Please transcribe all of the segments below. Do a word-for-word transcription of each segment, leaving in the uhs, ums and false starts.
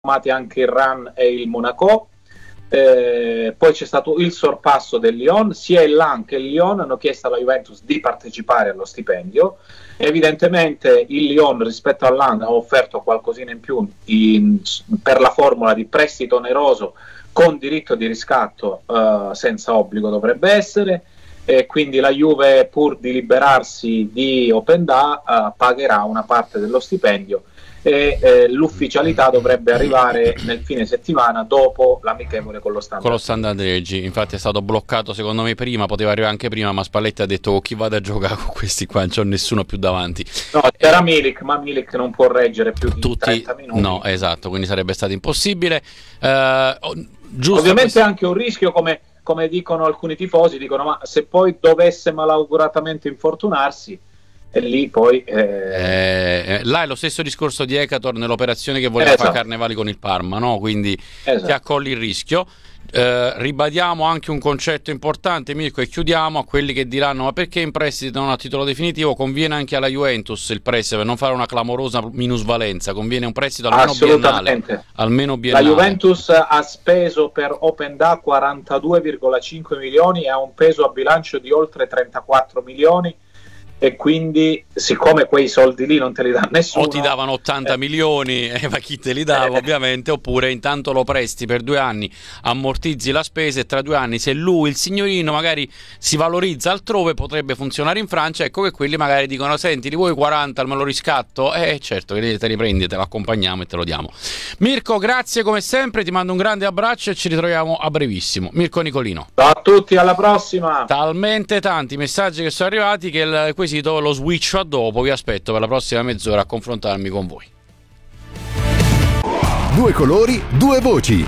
anche il Rennes e il Monaco. Eh, poi c'è stato il sorpasso del Lyon, sia il Lan che il Lyon hanno chiesto alla Juventus di partecipare allo stipendio. Evidentemente il Lyon rispetto al Lan ha offerto qualcosina in più in, per la formula di prestito oneroso con diritto di riscatto, eh, senza obbligo dovrebbe essere, e quindi la Juve, pur di liberarsi di Openda, eh, pagherà una parte dello stipendio e eh, l'ufficialità dovrebbe arrivare nel fine settimana dopo l'amichevole con lo Standard. Con lo Standard Liegi, infatti è stato bloccato secondo me prima, poteva arrivare anche prima, ma Spalletti ha detto oh, chi vada a giocare con questi qua, non c'ho nessuno più davanti. No, c'era eh, Milik, ma Milik non può reggere più di tutti, trenta minuti. No, esatto, quindi sarebbe stato impossibile. Eh, giusto Ovviamente questo... anche un rischio, come, come dicono alcuni tifosi, dicono ma se poi dovesse malauguratamente infortunarsi, e lì poi eh... Eh, là è lo stesso discorso di Ekator nell'operazione che voleva esatto. fare Carnevali con il Parma, no? Quindi esatto. ti accolli il rischio. Eh, ribadiamo anche un concetto importante, Mirko, e chiudiamo a quelli che diranno ma perché in prestito non a titolo definitivo? Conviene anche alla Juventus il prestito per non fare una clamorosa minusvalenza, conviene un prestito almeno biennale, almeno biennale. La Juventus ha speso per Openda quarantadue virgola cinque milioni e ha un peso a bilancio di oltre trentaquattro milioni, e quindi siccome quei soldi lì non te li dà nessuno, o ti davano ottanta eh. milioni, eh, ma chi te li dava eh. ovviamente, oppure intanto lo presti per due anni, ammortizzi la spesa e tra due anni se lui, il signorino, magari si valorizza altrove, potrebbe funzionare in Francia. Ecco che quelli magari dicono senti, li vuoi quaranta, me lo riscatto? Eh certo che te li prendi, te lo accompagniamo e te lo diamo. Mirko, grazie come sempre, ti mando un grande abbraccio e ci ritroviamo a brevissimo. Mirko Nicolino. Ciao a tutti, alla prossima. Talmente tanti messaggi che sono arrivati che il quesito lo switch a dopo. Vi aspetto per la prossima mezz'ora a confrontarmi con voi. Due colori, due voci.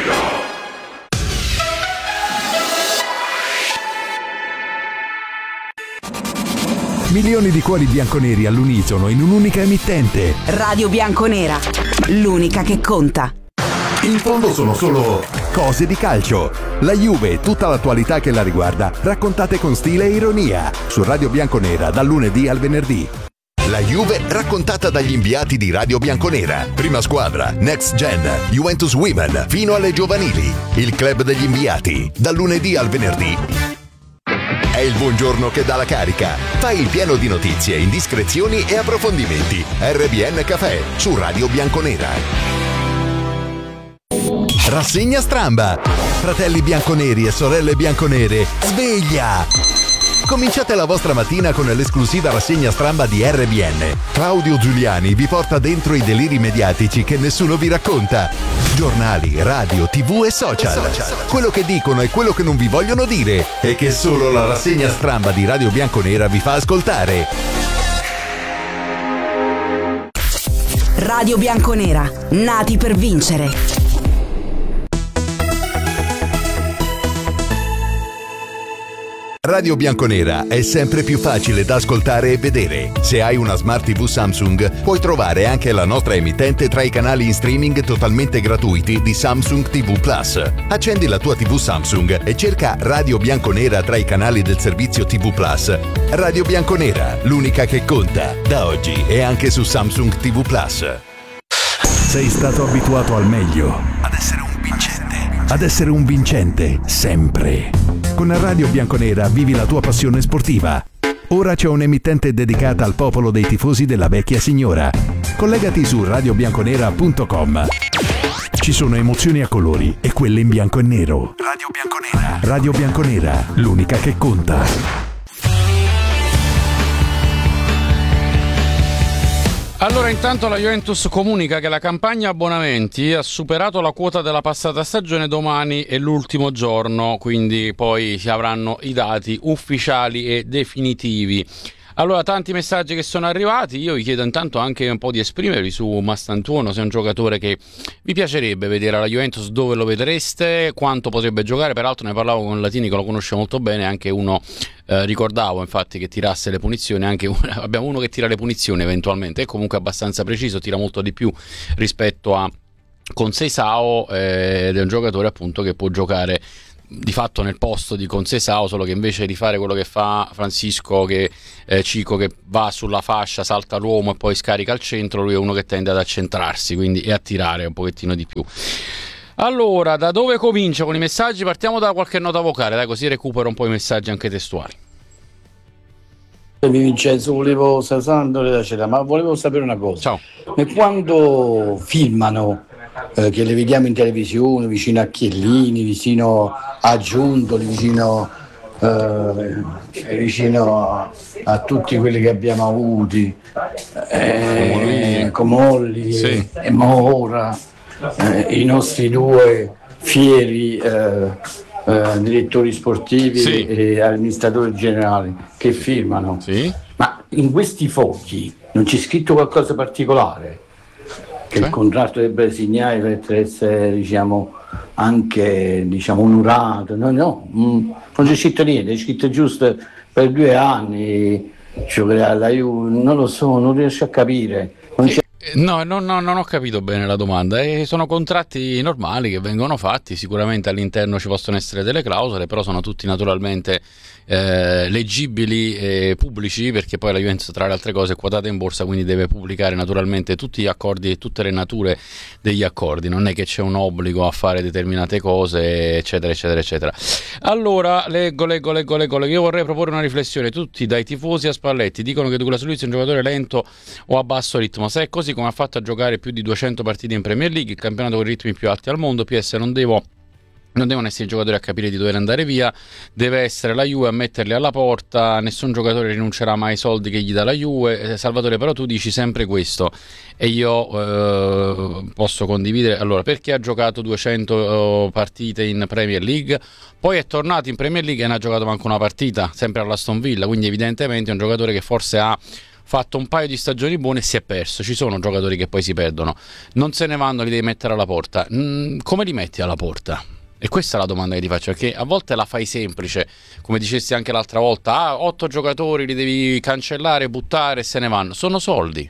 Milioni di cuori bianconeri all'unisono in un'unica emittente. Radio Bianconera, l'unica che conta. In fondo sono solo cose di calcio. La Juve e tutta l'attualità che la riguarda, raccontate con stile e ironia. Su Radio Bianconera, dal lunedì al venerdì. La Juve raccontata dagli inviati di Radio Bianconera. Prima squadra, Next Gen, Juventus Women, fino alle giovanili. Il club degli inviati, dal lunedì al venerdì. È il buongiorno che dà la carica. Fai il pieno di notizie, indiscrezioni e approfondimenti. R B N Café, su Radio Bianconera. Rassegna Stramba. Fratelli bianconeri e sorelle bianconere, sveglia! Cominciate la vostra mattina con l'esclusiva rassegna Stramba di R B N. Claudio Giuliani vi porta dentro i deliri mediatici che nessuno vi racconta. Giornali, radio, tv e social. Quello che dicono e quello che non vi vogliono dire e che solo la rassegna Stramba di Radio Bianconera vi fa ascoltare. Radio Bianconera, nati per vincere. Radio Bianconera è sempre più facile da ascoltare e vedere. Se hai una Smart tivù Samsung, puoi trovare anche la nostra emittente tra i canali in streaming totalmente gratuiti di Samsung ti vu Plus. Accendi la tua tivù Samsung e cerca Radio Bianconera tra i canali del servizio ti vu Plus. Radio Bianconera, l'unica che conta, da oggi e anche su Samsung ti vu Plus. Sei stato abituato al meglio, ad essere un vincente, ad essere un vincente, sempre. Con Radio Bianconera vivi la tua passione sportiva. Ora c'è un'emittente dedicata al popolo dei tifosi della vecchia signora. Collegati su radio bianconera punto com. Ci sono emozioni a colori e quelle in bianco e nero. Radio Bianconera. Radio Bianconera, l'unica che conta. Allora, intanto la Juventus comunica che la campagna abbonamenti ha superato la quota della passata stagione. Domani è l'ultimo giorno, quindi poi si avranno i dati ufficiali e definitivi. Allora, tanti messaggi che sono arrivati. Io vi chiedo intanto anche un po' di esprimervi su Mastantuono, se è un giocatore che vi piacerebbe vedere alla Juventus, dove lo vedreste, quanto potrebbe giocare. Peraltro ne parlavo con Latini, che lo conosce molto bene, anche uno eh, ricordavo infatti che tirasse le punizioni, anche un, abbiamo uno che tira le punizioni eventualmente, è comunque abbastanza preciso, tira molto di più rispetto a Conceição, eh, ed è un giocatore appunto che può giocare di fatto nel posto di Conceição, solo che invece di fare quello che fa Francisco che, eh, Chico, che va sulla fascia, salta l'uomo e poi scarica al centro, lui è uno che tende ad accentrarsi, quindi e a tirare un pochettino di più. Allora, da dove comincia con i messaggi? Partiamo da qualche nota vocale, dai, così recupero un po' i messaggi anche testuali. Vincenzo, volevo ma volevo sapere una cosa. Ciao. E quando filmano, eh, che le vediamo in televisione, vicino a Chiellini, vicino a Giuntoli, vicino, eh, vicino a, a tutti quelli che abbiamo avuti, eh, Comolli sì. e Mora, eh, i nostri due fieri eh, Uh, direttori sportivi sì. e amministratori generali che firmano, sì. Ma in questi fogli non c'è scritto qualcosa particolare? Che cioè? Il contratto deve segnare per essere, diciamo, anche, diciamo, onorato? No, no, mm, non c'è scritto niente, è scritto giusto per due anni giocherà alla Juve, non lo so, non riesco a capire. Non c'è... No, no, no, non ho capito bene la domanda. E sono contratti normali che vengono fatti, sicuramente all'interno ci possono essere delle clausole, però sono tutti naturalmente eh, leggibili e pubblici, perché poi la Juventus, tra le altre cose, è quotata in borsa, quindi deve pubblicare naturalmente tutti gli accordi e tutte le nature degli accordi, non è che c'è un obbligo a fare determinate cose, eccetera eccetera eccetera. Allora, leggo, leggo, leggo, leggo, leggo. Io vorrei proporre una riflessione. Tutti, dai tifosi a Spalletti, dicono che Douglas Luiz è un giocatore lento o a basso ritmo. Se è così, come ha fatto a giocare più di duecento partite in Premier League, il campionato con i ritmi più alti al mondo, P S non devo non devono essere i giocatori a capire di dover andare via, deve essere la Juve a metterli alla porta, nessun giocatore rinuncerà mai ai soldi che gli dà la Juve. Salvatore, però tu dici sempre questo e io eh, posso condividere. Allora, perché ha giocato duecento partite in Premier League, poi è tornato in Premier League e non ha giocato manco una partita, sempre all'Aston Villa, quindi evidentemente è un giocatore che forse ha fatto un paio di stagioni buone e si è perso. Ci sono giocatori che poi si perdono, non se ne vanno, li devi mettere alla porta. Mm, come li metti alla porta? E questa è la domanda che ti faccio, perché a volte la fai semplice, come dicesti anche l'altra volta, ah, otto giocatori li devi cancellare, buttare e se ne vanno. Sono soldi.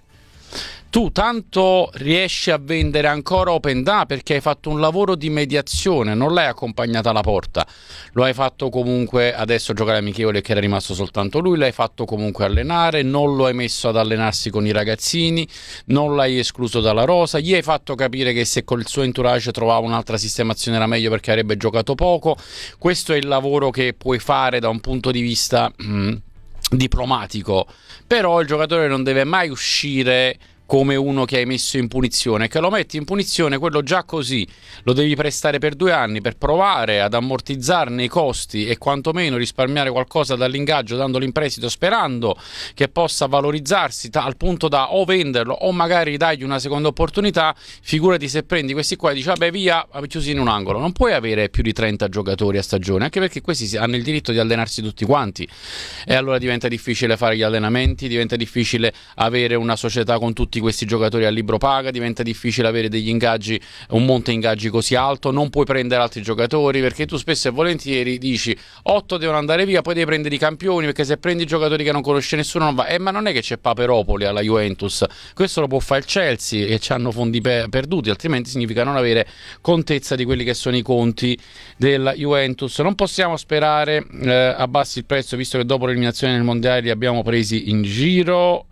Tu tanto riesci a vendere ancora Open Da perché hai fatto un lavoro di mediazione, non l'hai accompagnata alla porta, lo hai fatto comunque adesso giocare amichevole che era rimasto soltanto lui, l'hai fatto comunque allenare, non lo hai messo ad allenarsi con i ragazzini, non l'hai escluso dalla rosa, gli hai fatto capire che se col suo entourage trovava un'altra sistemazione era meglio perché avrebbe giocato poco. Questo è il lavoro che puoi fare da un punto di vista mm, diplomatico, però il giocatore non deve mai uscire come uno che hai messo in punizione, che lo metti in punizione, quello già così lo devi prestare per due anni per provare ad ammortizzarne i costi e quantomeno risparmiare qualcosa dall'ingaggio dandolo in prestito, sperando che possa valorizzarsi al punto da o venderlo o magari dargli una seconda opportunità. Figurati se prendi questi qua e dici vabbè via, chiusi in un angolo. Non puoi avere più di trenta giocatori a stagione, anche perché questi hanno il diritto di allenarsi tutti quanti e allora diventa difficile fare gli allenamenti, diventa difficile avere una società con tutti questi giocatori a libro paga, diventa difficile avere degli ingaggi, un monte ingaggi così alto, non puoi prendere altri giocatori perché tu spesso e volentieri dici otto devono andare via, poi devi prendere i campioni, perché se prendi giocatori che non conosce nessuno non va. Eh, ma non è che c'è Paperopoli alla Juventus, questo lo può fare il Chelsea e c'hanno fondi pe- perduti, altrimenti significa non avere contezza di quelli che sono i conti della Juventus. Non possiamo sperare eh, abbassi il prezzo, visto che dopo l'eliminazione nel mondiale li abbiamo presi in giro.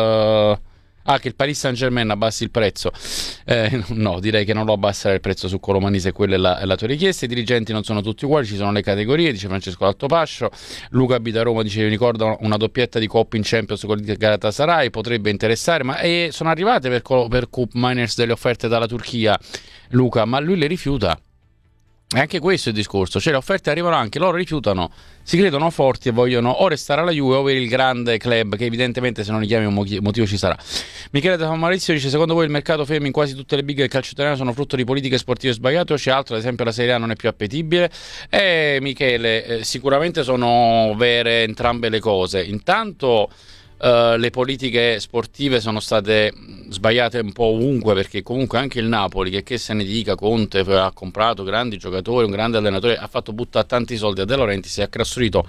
eh Ah, che il Paris Saint-Germain abbassi il prezzo. Eh, no, direi che non lo abbasserà il prezzo su Colomani se quella è la, è la tua richiesta. I dirigenti non sono tutti uguali, ci sono le categorie, dice Francesco Altopascio. Luca abita a Roma, dice mi ricordo una doppietta di Coppa in Champions con il Galatasaray, potrebbe interessare, ma eh, sono arrivate per, per Cup Miners delle offerte dalla Turchia, Luca, ma lui le rifiuta. E anche questo è il discorso, cioè le offerte arrivano anche, loro rifiutano, si credono forti e vogliono o restare alla Juve o avere il grande club, che evidentemente se non li chiami un motivo ci sarà. Michele da San Maurizio dice secondo voi il mercato fermo in quasi tutte le big del calcio italiano sono frutto di politiche sportive sbagliate o c'è altro, ad esempio la Serie A non è più appetibile? Eh Michele, eh, sicuramente sono vere entrambe le cose. Intanto Uh, le politiche sportive sono state sbagliate un po' ovunque, perché comunque anche il Napoli, che, che se ne dica, Conte ha comprato grandi giocatori, un grande allenatore, ha fatto buttare tanti soldi a De Laurentiis e ha costruito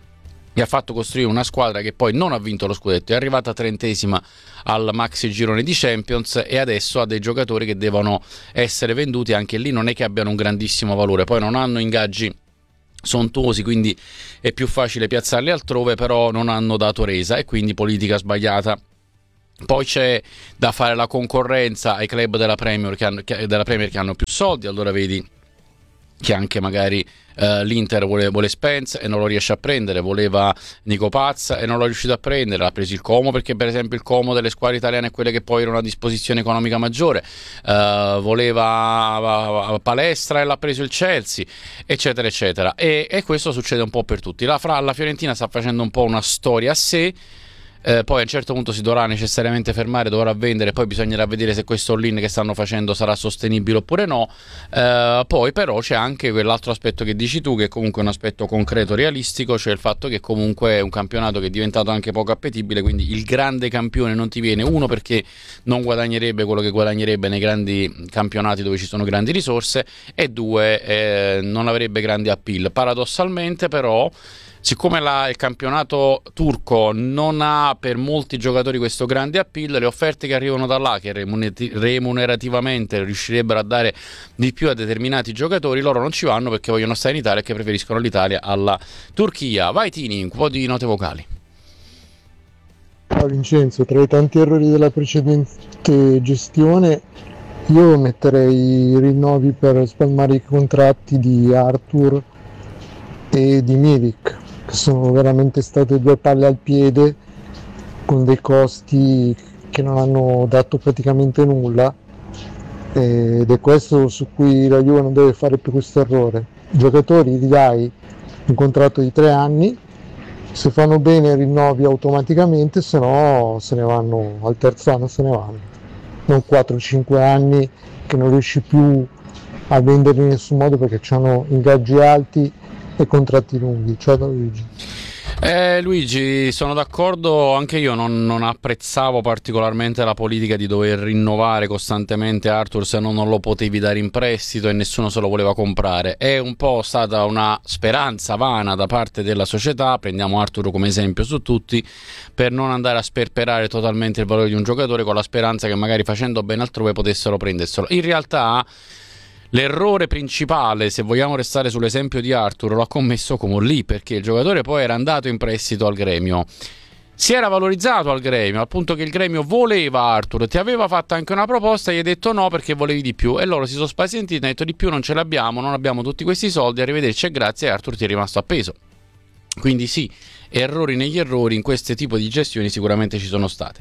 e ha fatto costruire una squadra che poi non ha vinto lo scudetto, è arrivata trentesima al maxi girone di Champions e adesso ha dei giocatori che devono essere venduti, anche lì non è che abbiano un grandissimo valore, poi non hanno ingaggi sontuosi, quindi è più facile piazzarli altrove, però non hanno dato resa e quindi politica sbagliata. Poi c'è da fare la concorrenza ai club della Premier che hanno, che, della Premier che hanno più soldi, allora vedi che anche magari uh, l'Inter vuole, vuole Spence e non lo riesce a prendere, voleva Nico Paz e non l'ha riuscito a prendere, l'ha preso il Como perché per esempio il Como delle squadre italiane è quelle che poi erano a disposizione economica maggiore, uh, voleva uh, Palestra e l'ha preso il Chelsea, eccetera eccetera, e, e questo succede un po' per tutti. La, la Fiorentina sta facendo un po' una storia a sé. Eh, poi a un certo punto si dovrà necessariamente fermare, dovrà vendere, poi bisognerà vedere se questo all-in che stanno facendo sarà sostenibile oppure no. Eh, poi però c'è anche quell'altro aspetto che dici tu, che è comunque un aspetto concreto, realistico, cioè il fatto che comunque è un campionato che è diventato anche poco appetibile, quindi il grande campione non ti viene, uno perché non guadagnerebbe quello che guadagnerebbe nei grandi campionati dove ci sono grandi risorse, e due eh, non avrebbe grandi appeal. Paradossalmente però, siccome la, il campionato turco non ha per molti giocatori questo grande appeal, le offerte che arrivano da là, che remunerativamente riuscirebbero a dare di più a determinati giocatori, loro non ci vanno perché vogliono stare in Italia e che preferiscono l'Italia alla Turchia. Vai Tini, un po' di note vocali. Ciao Vincenzo, tra i tanti errori della precedente gestione io metterei i rinnovi per spalmare i contratti di Arthur e di Milik, che sono veramente state due palle al piede con dei costi che non hanno dato praticamente nulla, ed è questo su cui la Juve non deve fare più questo errore. I giocatori gli dai un contratto di tre anni, se fanno bene rinnovi automaticamente, se no se ne vanno al terzo anno, se ne vanno, non quattro cinque anni che non riesci più a venderli in nessun modo perché hanno ingaggi alti e contratti lunghi. Ciao da Luigi. Eh, Luigi, sono d'accordo, anche io non, non apprezzavo particolarmente la politica di dover rinnovare costantemente Arthur se no non lo potevi dare in prestito e nessuno se lo voleva comprare. È un po' stata una speranza vana da parte della società, prendiamo Arthur come esempio su tutti, per non andare a sperperare totalmente il valore di un giocatore con la speranza che magari facendo bene altrove potessero prenderselo. In realtà l'errore principale, se vogliamo restare sull'esempio di Arthur, l'ha commesso Como lì, perché il giocatore poi era andato in prestito al Gremio, si era valorizzato al Gremio, al punto che il Gremio voleva Arthur, ti aveva fatto anche una proposta e gli hai detto no perché volevi di più, e loro si sono spazientiti e hanno detto di più non ce l'abbiamo, non abbiamo tutti questi soldi, arrivederci e grazie, e Arthur ti è rimasto appeso. Quindi sì, errori negli errori in questo tipo di gestioni sicuramente ci sono state.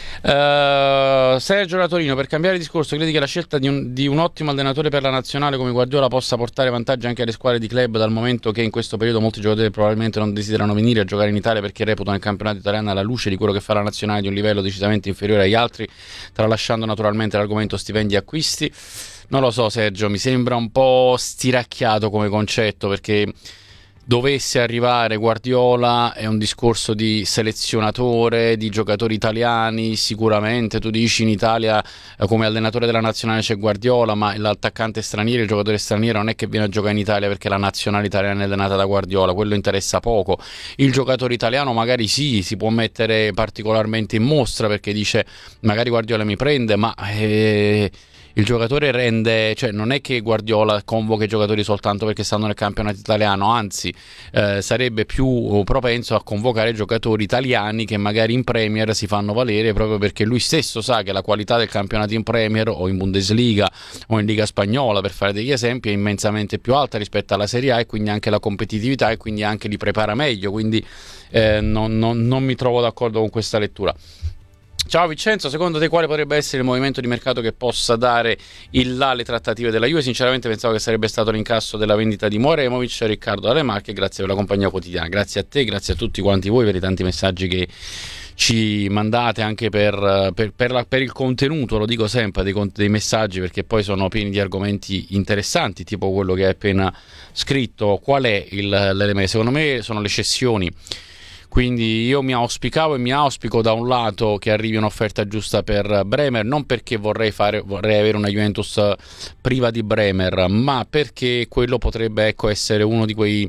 Uh, Sergio Latorino, per cambiare discorso, credi che la scelta di un, di un ottimo allenatore per la nazionale come Guardiola possa portare vantaggi anche alle squadre di club, dal momento che in questo periodo molti giocatori probabilmente non desiderano venire a giocare in Italia perché reputano il campionato italiano alla luce di quello che fa la nazionale di un livello decisamente inferiore agli altri, tralasciando naturalmente l'argomento stipendi e acquisti? Non lo so Sergio, mi sembra un po' stiracchiato come concetto, perché dovesse arrivare Guardiola è un discorso di selezionatore, di giocatori italiani, sicuramente tu dici in Italia eh, come allenatore della nazionale c'è Guardiola, ma l'attaccante straniero, il giocatore straniero non è che viene a giocare in Italia perché la nazionale italiana è allenata da Guardiola, quello interessa poco. Il giocatore italiano magari sì, si può mettere particolarmente in mostra perché dice magari Guardiola mi prende, ma eh, il giocatore rende, cioè non è che Guardiola convoca i giocatori soltanto perché stanno nel campionato italiano, anzi eh, sarebbe più propenso a convocare giocatori italiani che magari in Premier si fanno valere, proprio perché lui stesso sa che la qualità del campionato in Premier o in Bundesliga o in Liga Spagnola, per fare degli esempi, è immensamente più alta rispetto alla Serie A, e quindi anche la competitività, e quindi anche li prepara meglio, quindi eh, non, non, non mi trovo d'accordo con questa lettura. Ciao Vincenzo, secondo te quale potrebbe essere il movimento di mercato che possa dare il là alle trattative della Juve? Sinceramente pensavo che sarebbe stato l'incasso della vendita di Moremovic. Riccardo Dalle Marche, grazie per la compagnia quotidiana. Grazie a te, grazie a tutti quanti voi per i tanti messaggi che ci mandate, anche per, per, per, la, per il contenuto, lo dico sempre, dei, dei messaggi, perché poi sono pieni di argomenti interessanti, tipo quello che hai appena scritto. Qual è il, l'elemento? Secondo me sono le cessioni. Quindi io mi auspicavo e mi auspico da un lato che arrivi un'offerta giusta per Bremer, non perché vorrei fare vorrei avere una Juventus priva di Bremer, ma perché quello potrebbe ecco essere uno di quei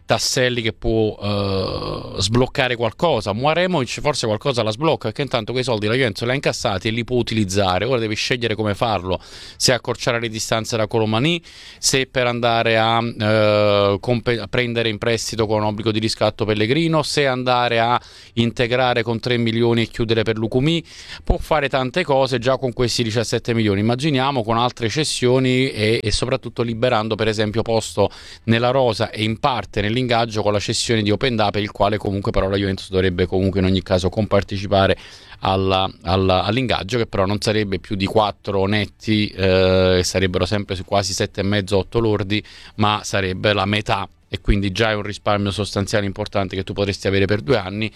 tasselli che può uh, sbloccare qualcosa. Muraremovic forse qualcosa la sblocca, perché intanto quei soldi la Juventus li ha incassati e li può utilizzare. Ora devi scegliere come farlo, se accorciare le distanze da Colomani, se per andare a, uh, comp- a prendere in prestito con obbligo di riscatto Pellegrino, se andare a integrare con tre milioni e chiudere per Lucumí. Può fare tante cose già con questi diciassette milioni, immaginiamo con altre cessioni e, e soprattutto liberando per esempio posto nella rosa e in parte nell'ingaggio con la cessione di Openda, per il quale comunque però la Juventus dovrebbe comunque in ogni caso compartecipare alla, alla, all'ingaggio, che però non sarebbe più di quattro netti, eh, sarebbero sempre su quasi sette e mezzo otto lordi, ma sarebbe la metà, e quindi già è un risparmio sostanziale importante che tu potresti avere per due anni,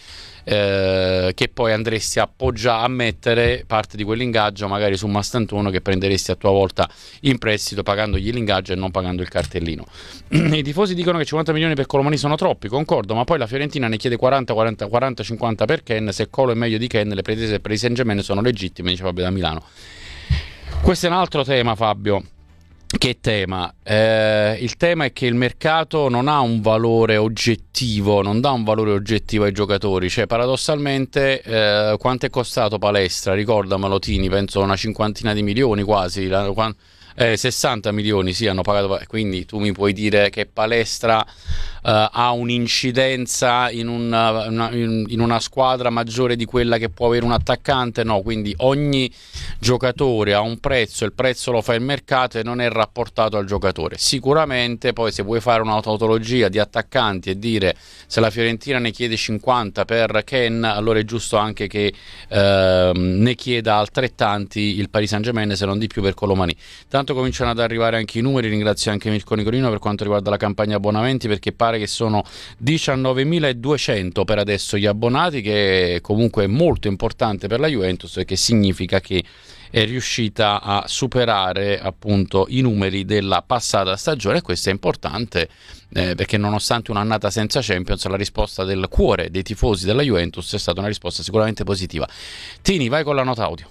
eh, che poi andresti a appoggiare, a mettere parte di quell'ingaggio magari su Mastantuono, che prenderesti a tua volta in prestito pagandogli l'ingaggio e non pagando il cartellino. I tifosi dicono che cinquanta milioni per Colomani sono troppi, concordo, ma poi la Fiorentina ne chiede quaranta quaranta cinquanta per Ken. Se Colo è meglio di Ken, le pretese per i Saint-Germain sono legittime, dice Fabio da Milano. Questo è un altro tema, Fabio. Che tema? Eh, il tema è che il mercato non ha un valore oggettivo, non dà un valore oggettivo ai giocatori. Cioè, paradossalmente, eh, quanto è costato Palestra? Ricordamelo, Tini, penso una cinquantina di milioni quasi. La, quant- eh, sessanta milioni sì, hanno pagato. Quindi tu mi puoi dire che Palestra Uh, ha un'incidenza in una, una, in una squadra maggiore di quella che può avere un attaccante? No, quindi ogni giocatore ha un prezzo, il prezzo lo fa il mercato e non è rapportato al giocatore. Sicuramente poi se vuoi fare una tautologia di attaccanti e dire se la Fiorentina ne chiede cinquanta per Ken, allora è giusto anche che uh, ne chieda altrettanti il Paris Saint-Germain, se non di più, per Colomani. Tanto cominciano ad arrivare anche i numeri, ringrazio anche Mirko Nicolino per quanto riguarda la campagna abbonamenti, perché pare che sono diciannovemiladuecento per adesso gli abbonati, che comunque è molto importante per la Juventus, e che significa che è riuscita a superare appunto i numeri della passata stagione. Questo è importante eh, perché nonostante un'annata senza Champions, la risposta del cuore dei tifosi della Juventus è stata una risposta sicuramente positiva. Tini, vai con la nota audio.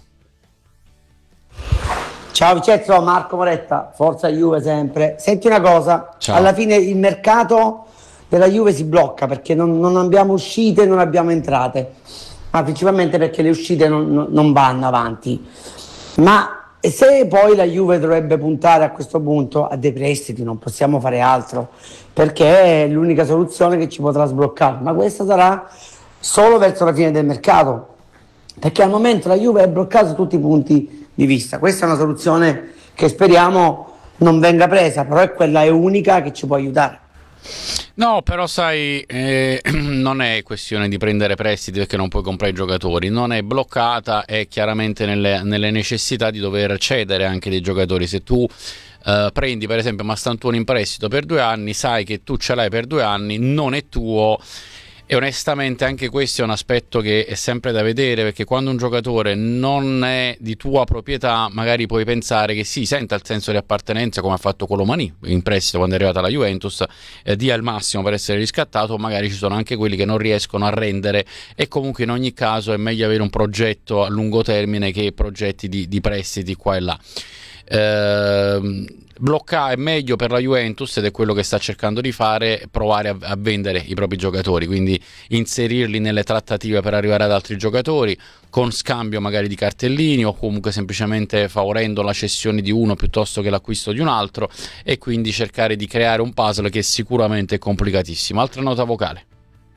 Ciao Vincenzo, Marco Moretta, forza Juve sempre. Senti una cosa, Ciao. Alla fine il mercato della Juve si blocca perché non, non abbiamo uscite, non abbiamo entrate, ma principalmente perché le uscite non, non vanno avanti. Ma se poi la Juve dovrebbe puntare a questo punto a dei prestiti, non possiamo fare altro, perché è l'unica soluzione che ci potrà sbloccare, ma questa sarà solo verso la fine del mercato, perché al momento la Juve è bloccata su tutti i punti di vista. Questa è una soluzione che speriamo non venga presa, però è quella è unica che ci può aiutare. No, però sai, eh, non è questione di prendere prestiti perché non puoi comprare i giocatori, non è bloccata, è chiaramente nelle, nelle necessità di dover cedere anche dei giocatori. Se tu eh, prendi per esempio Mastantuono in prestito per due anni, sai che tu ce l'hai per due anni, non è tuo. E onestamente anche questo è un aspetto che è sempre da vedere, perché quando un giocatore non è di tua proprietà magari puoi pensare che sì, senta il senso di appartenenza, come ha fatto Colomani in prestito quando è arrivata alla Juventus, eh, dia il massimo per essere riscattato. Magari ci sono anche quelli che non riescono a rendere, e comunque in ogni caso è meglio avere un progetto a lungo termine che progetti di, di prestiti qua e là. Eh, bloccare è meglio per la Juventus, ed è quello che sta cercando di fare, provare a, a vendere i propri giocatori, quindi inserirli nelle trattative per arrivare ad altri giocatori con scambio magari di cartellini, o comunque semplicemente favorendo la cessione di uno piuttosto che l'acquisto di un altro, e quindi cercare di creare un puzzle che sicuramente è complicatissimo. Altra nota vocale.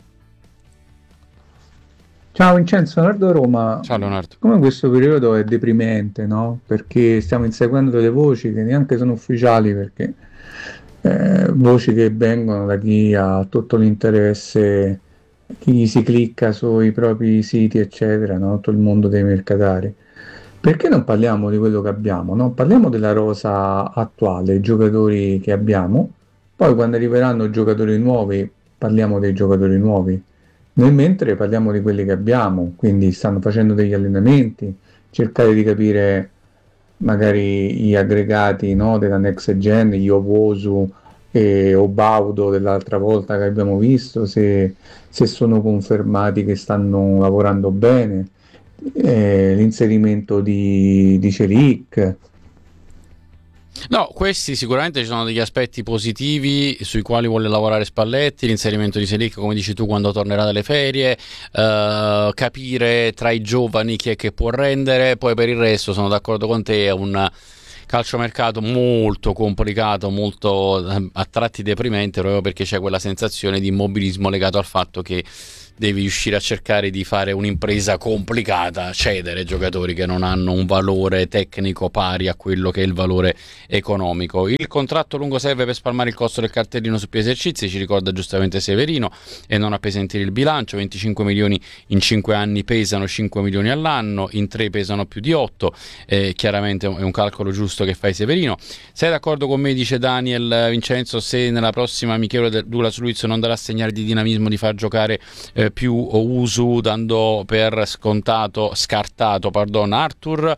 Ciao Vincenzo, Leonardo Roma. Ciao Leonardo. Come questo periodo è deprimente, no? Perché stiamo inseguendo delle voci che neanche sono ufficiali, perché eh, voci che vengono da chi ha tutto l'interesse, chi si clicca sui propri siti eccetera, no? Tutto il mondo dei mercatari. Perché non parliamo di quello che abbiamo, no? Parliamo della rosa attuale, i giocatori che abbiamo, poi quando arriveranno giocatori nuovi parliamo dei giocatori nuovi. Nel mentre parliamo di quelli che abbiamo, quindi stanno facendo degli allenamenti, cercare di capire magari gli aggregati, no, della next gen, gli Owosu e Obaudo dell'altra volta che abbiamo visto, se, se sono confermati che stanno lavorando bene, eh, l'inserimento di, di Celic. No, questi sicuramente ci sono degli aspetti positivi sui quali vuole lavorare Spalletti, l'inserimento di Selic, come dici tu, quando tornerà dalle ferie, eh, capire tra i giovani chi è che può rendere. Poi per il resto sono d'accordo con te, è un calciomercato molto complicato, molto a tratti deprimente, proprio perché c'è quella sensazione di immobilismo legato al fatto che devi riuscire a cercare di fare un'impresa complicata, cedere giocatori che non hanno un valore tecnico pari a quello che è il valore economico. Il contratto lungo serve per spalmare il costo del cartellino su più esercizi, ci ricorda giustamente Severino, e non appesantire il bilancio. venticinque milioni in cinque anni pesano cinque milioni all'anno, in tre pesano più di otto, eh, chiaramente è un calcolo giusto che fai Severino. Sei d'accordo con me, dice Daniel Vincenzo, se nella prossima amichevole del Douglas Luiz non darà segnali di dinamismo di far giocare eh, più Usu, dando per scontato scartato pardon Arthur?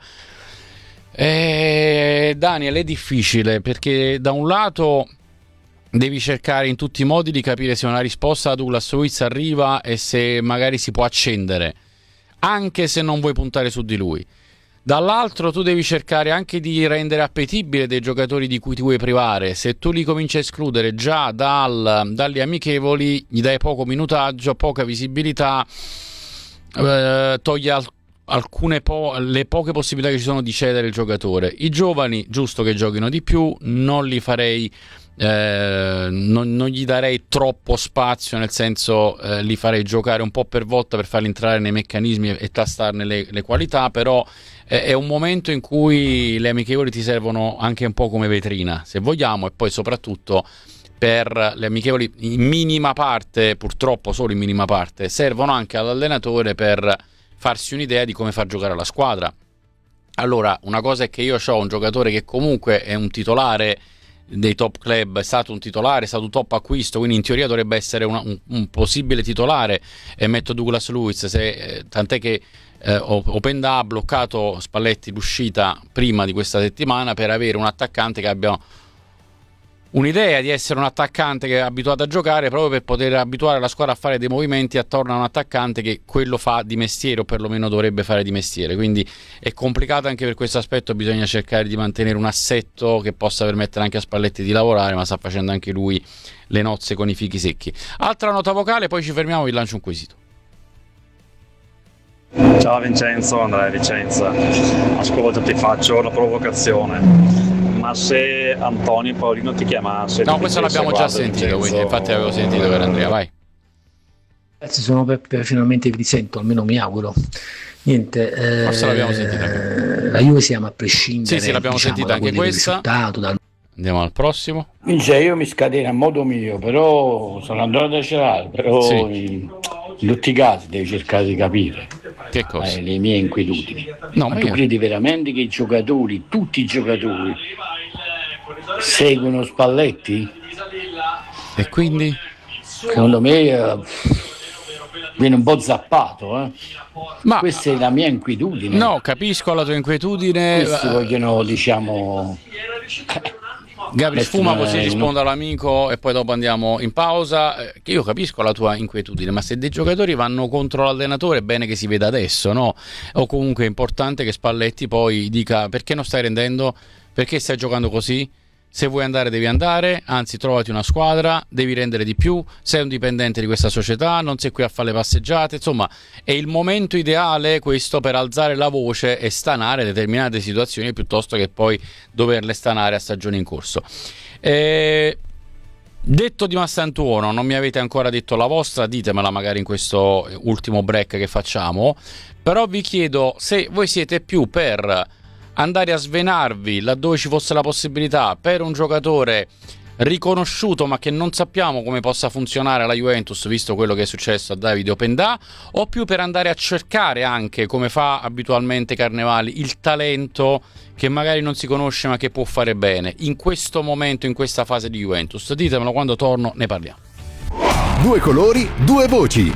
Eh, Daniel, è difficile, perché da un lato devi cercare in tutti i modi di capire se una risposta da Douglas Luiz arriva e se magari si può accendere, anche se non vuoi puntare su di lui. Dall'altro tu devi cercare anche di rendere appetibile dei giocatori di cui ti vuoi privare. Se tu li cominci a escludere già dal, dalle amichevoli, gli dai poco minutaggio, poca visibilità, eh, togli al, alcune po- le poche possibilità che ci sono di cedere il giocatore. I giovani, giusto che giochino di più, non li farei, eh, non, non gli darei troppo spazio, nel senso eh, li farei giocare un po' per volta per farli entrare nei meccanismi e, e tastarne le, le qualità, però è un momento in cui le amichevoli ti servono anche un po' come vetrina, se vogliamo, e poi soprattutto per le amichevoli in minima parte, purtroppo solo in minima parte, servono anche all'allenatore per farsi un'idea di come far giocare la squadra. Allora, una cosa è che io ho un giocatore che comunque è un titolare dei top club, è stato un titolare, è stato un top acquisto, quindi in teoria dovrebbe essere una, un, un possibile titolare, e metto Douglas Luiz, se, eh, tant'è che eh, Openda ha bloccato Spalletti l'uscita prima di questa settimana per avere un attaccante che abbia un'idea di essere un attaccante che è abituato a giocare, proprio per poter abituare la squadra a fare dei movimenti attorno a un attaccante che quello fa di mestiere, o perlomeno dovrebbe fare di mestiere. Quindi è complicato anche per questo aspetto, bisogna cercare di mantenere un assetto che possa permettere anche a Spalletti di lavorare, ma sta facendo anche lui le nozze con i fichi secchi. Altra nota vocale, poi ci fermiamo, vi lancio un quesito. Ciao Vincenzo, Andrea Vicenza. Ascolta, ti faccio una provocazione. Ma se Antonio Paolino ti chiamasse... No, questo l'abbiamo già sentito, Vincenzo, quindi infatti l'avevo sentito per Andrea, vai. Ragazzi, sono per, per, finalmente vi risento, almeno mi auguro. Niente, eh, forse l'abbiamo sentita anche. La Juve siamo a prescindere. Sì, sì, l'abbiamo diciamo, sentita anche questa. Dal... Andiamo al prossimo. Vince, io mi scateno a modo mio, però sono andato a cercare, però sì. in, in tutti i casi devi cercare di capire che cosa? Eh, le mie inquietudini. No, ma ma tu io... credi veramente che i giocatori, tutti i giocatori, seguono Spalletti? E quindi? Secondo me eh, viene un po' zappato, eh. Ma questa è la mia inquietudine. No, capisco la tua inquietudine. Questi uh... vogliono, diciamo... Gabri, sfuma così rispondo all'amico e poi dopo andiamo in pausa. Io capisco la tua inquietudine, ma se dei giocatori vanno contro l'allenatore è bene che si veda adesso, no? O comunque è importante che Spalletti poi dica: perché non stai rendendo? Perché stai giocando così? Se vuoi andare devi andare, anzi trovati una squadra, devi rendere di più, sei un dipendente di questa società, non sei qui a fare le passeggiate. Insomma, è il momento ideale questo per alzare la voce e stanare determinate situazioni piuttosto che poi doverle stanare a stagione in corso. E... detto di Massantuono, non mi avete ancora detto la vostra, ditemela magari in questo ultimo break che facciamo, però vi chiedo se voi siete più per andare a svenarvi laddove ci fosse la possibilità per un giocatore riconosciuto ma che non sappiamo come possa funzionare alla Juventus, visto quello che è successo a Davide Openda, o più per andare a cercare anche, come fa abitualmente Carnevali, il talento che magari non si conosce ma che può fare bene in questo momento, in questa fase di Juventus? Ditemelo, quando torno ne parliamo. Due colori, due voci.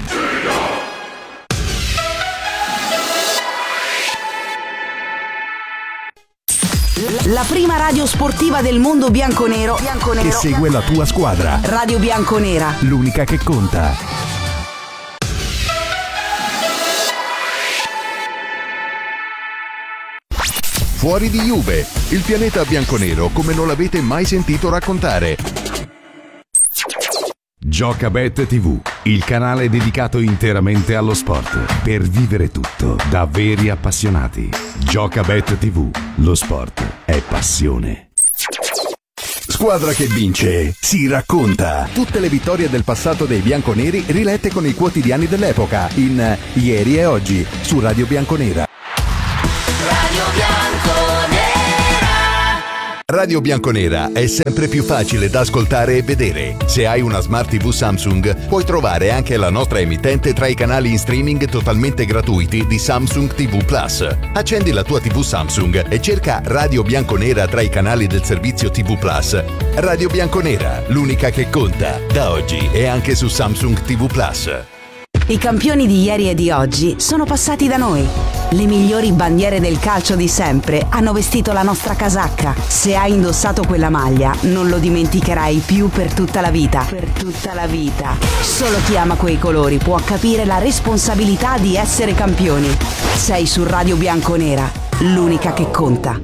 La prima radio sportiva del mondo bianconero, bianconero che segue la tua squadra. Radio Bianconera, l'unica che conta. fuori di Juve. Il pianeta bianconero come non l'avete mai sentito raccontare. Giocabet tivù, il canale dedicato interamente allo sport, per vivere tutto da veri appassionati. Giocabet tivù, lo sport è passione. Squadra che vince si racconta. Tutte le vittorie del passato dei bianconeri rilette con i quotidiani dell'epoca in Ieri e Oggi su Radio Bianconera. Radio Bianconera. Radio Bianconera è sempre più facile da ascoltare e vedere. Se hai una Smart tivù Samsung, puoi trovare anche la nostra emittente tra i canali in streaming totalmente gratuiti di Samsung tivù Plus. Accendi la tua tivù Samsung e cerca Radio Bianconera tra i canali del servizio tivù Plus. Radio Bianconera, l'unica che conta, da oggi e anche su Samsung tivù Plus. I campioni di ieri e di oggi sono passati da noi. Le migliori bandiere del calcio di sempre hanno vestito la nostra casacca. Se hai indossato quella maglia, non lo dimenticherai più per tutta la vita. Per tutta la vita. Solo chi ama quei colori può capire la responsabilità di essere campioni. Sei su Radio Bianconera, l'unica che conta.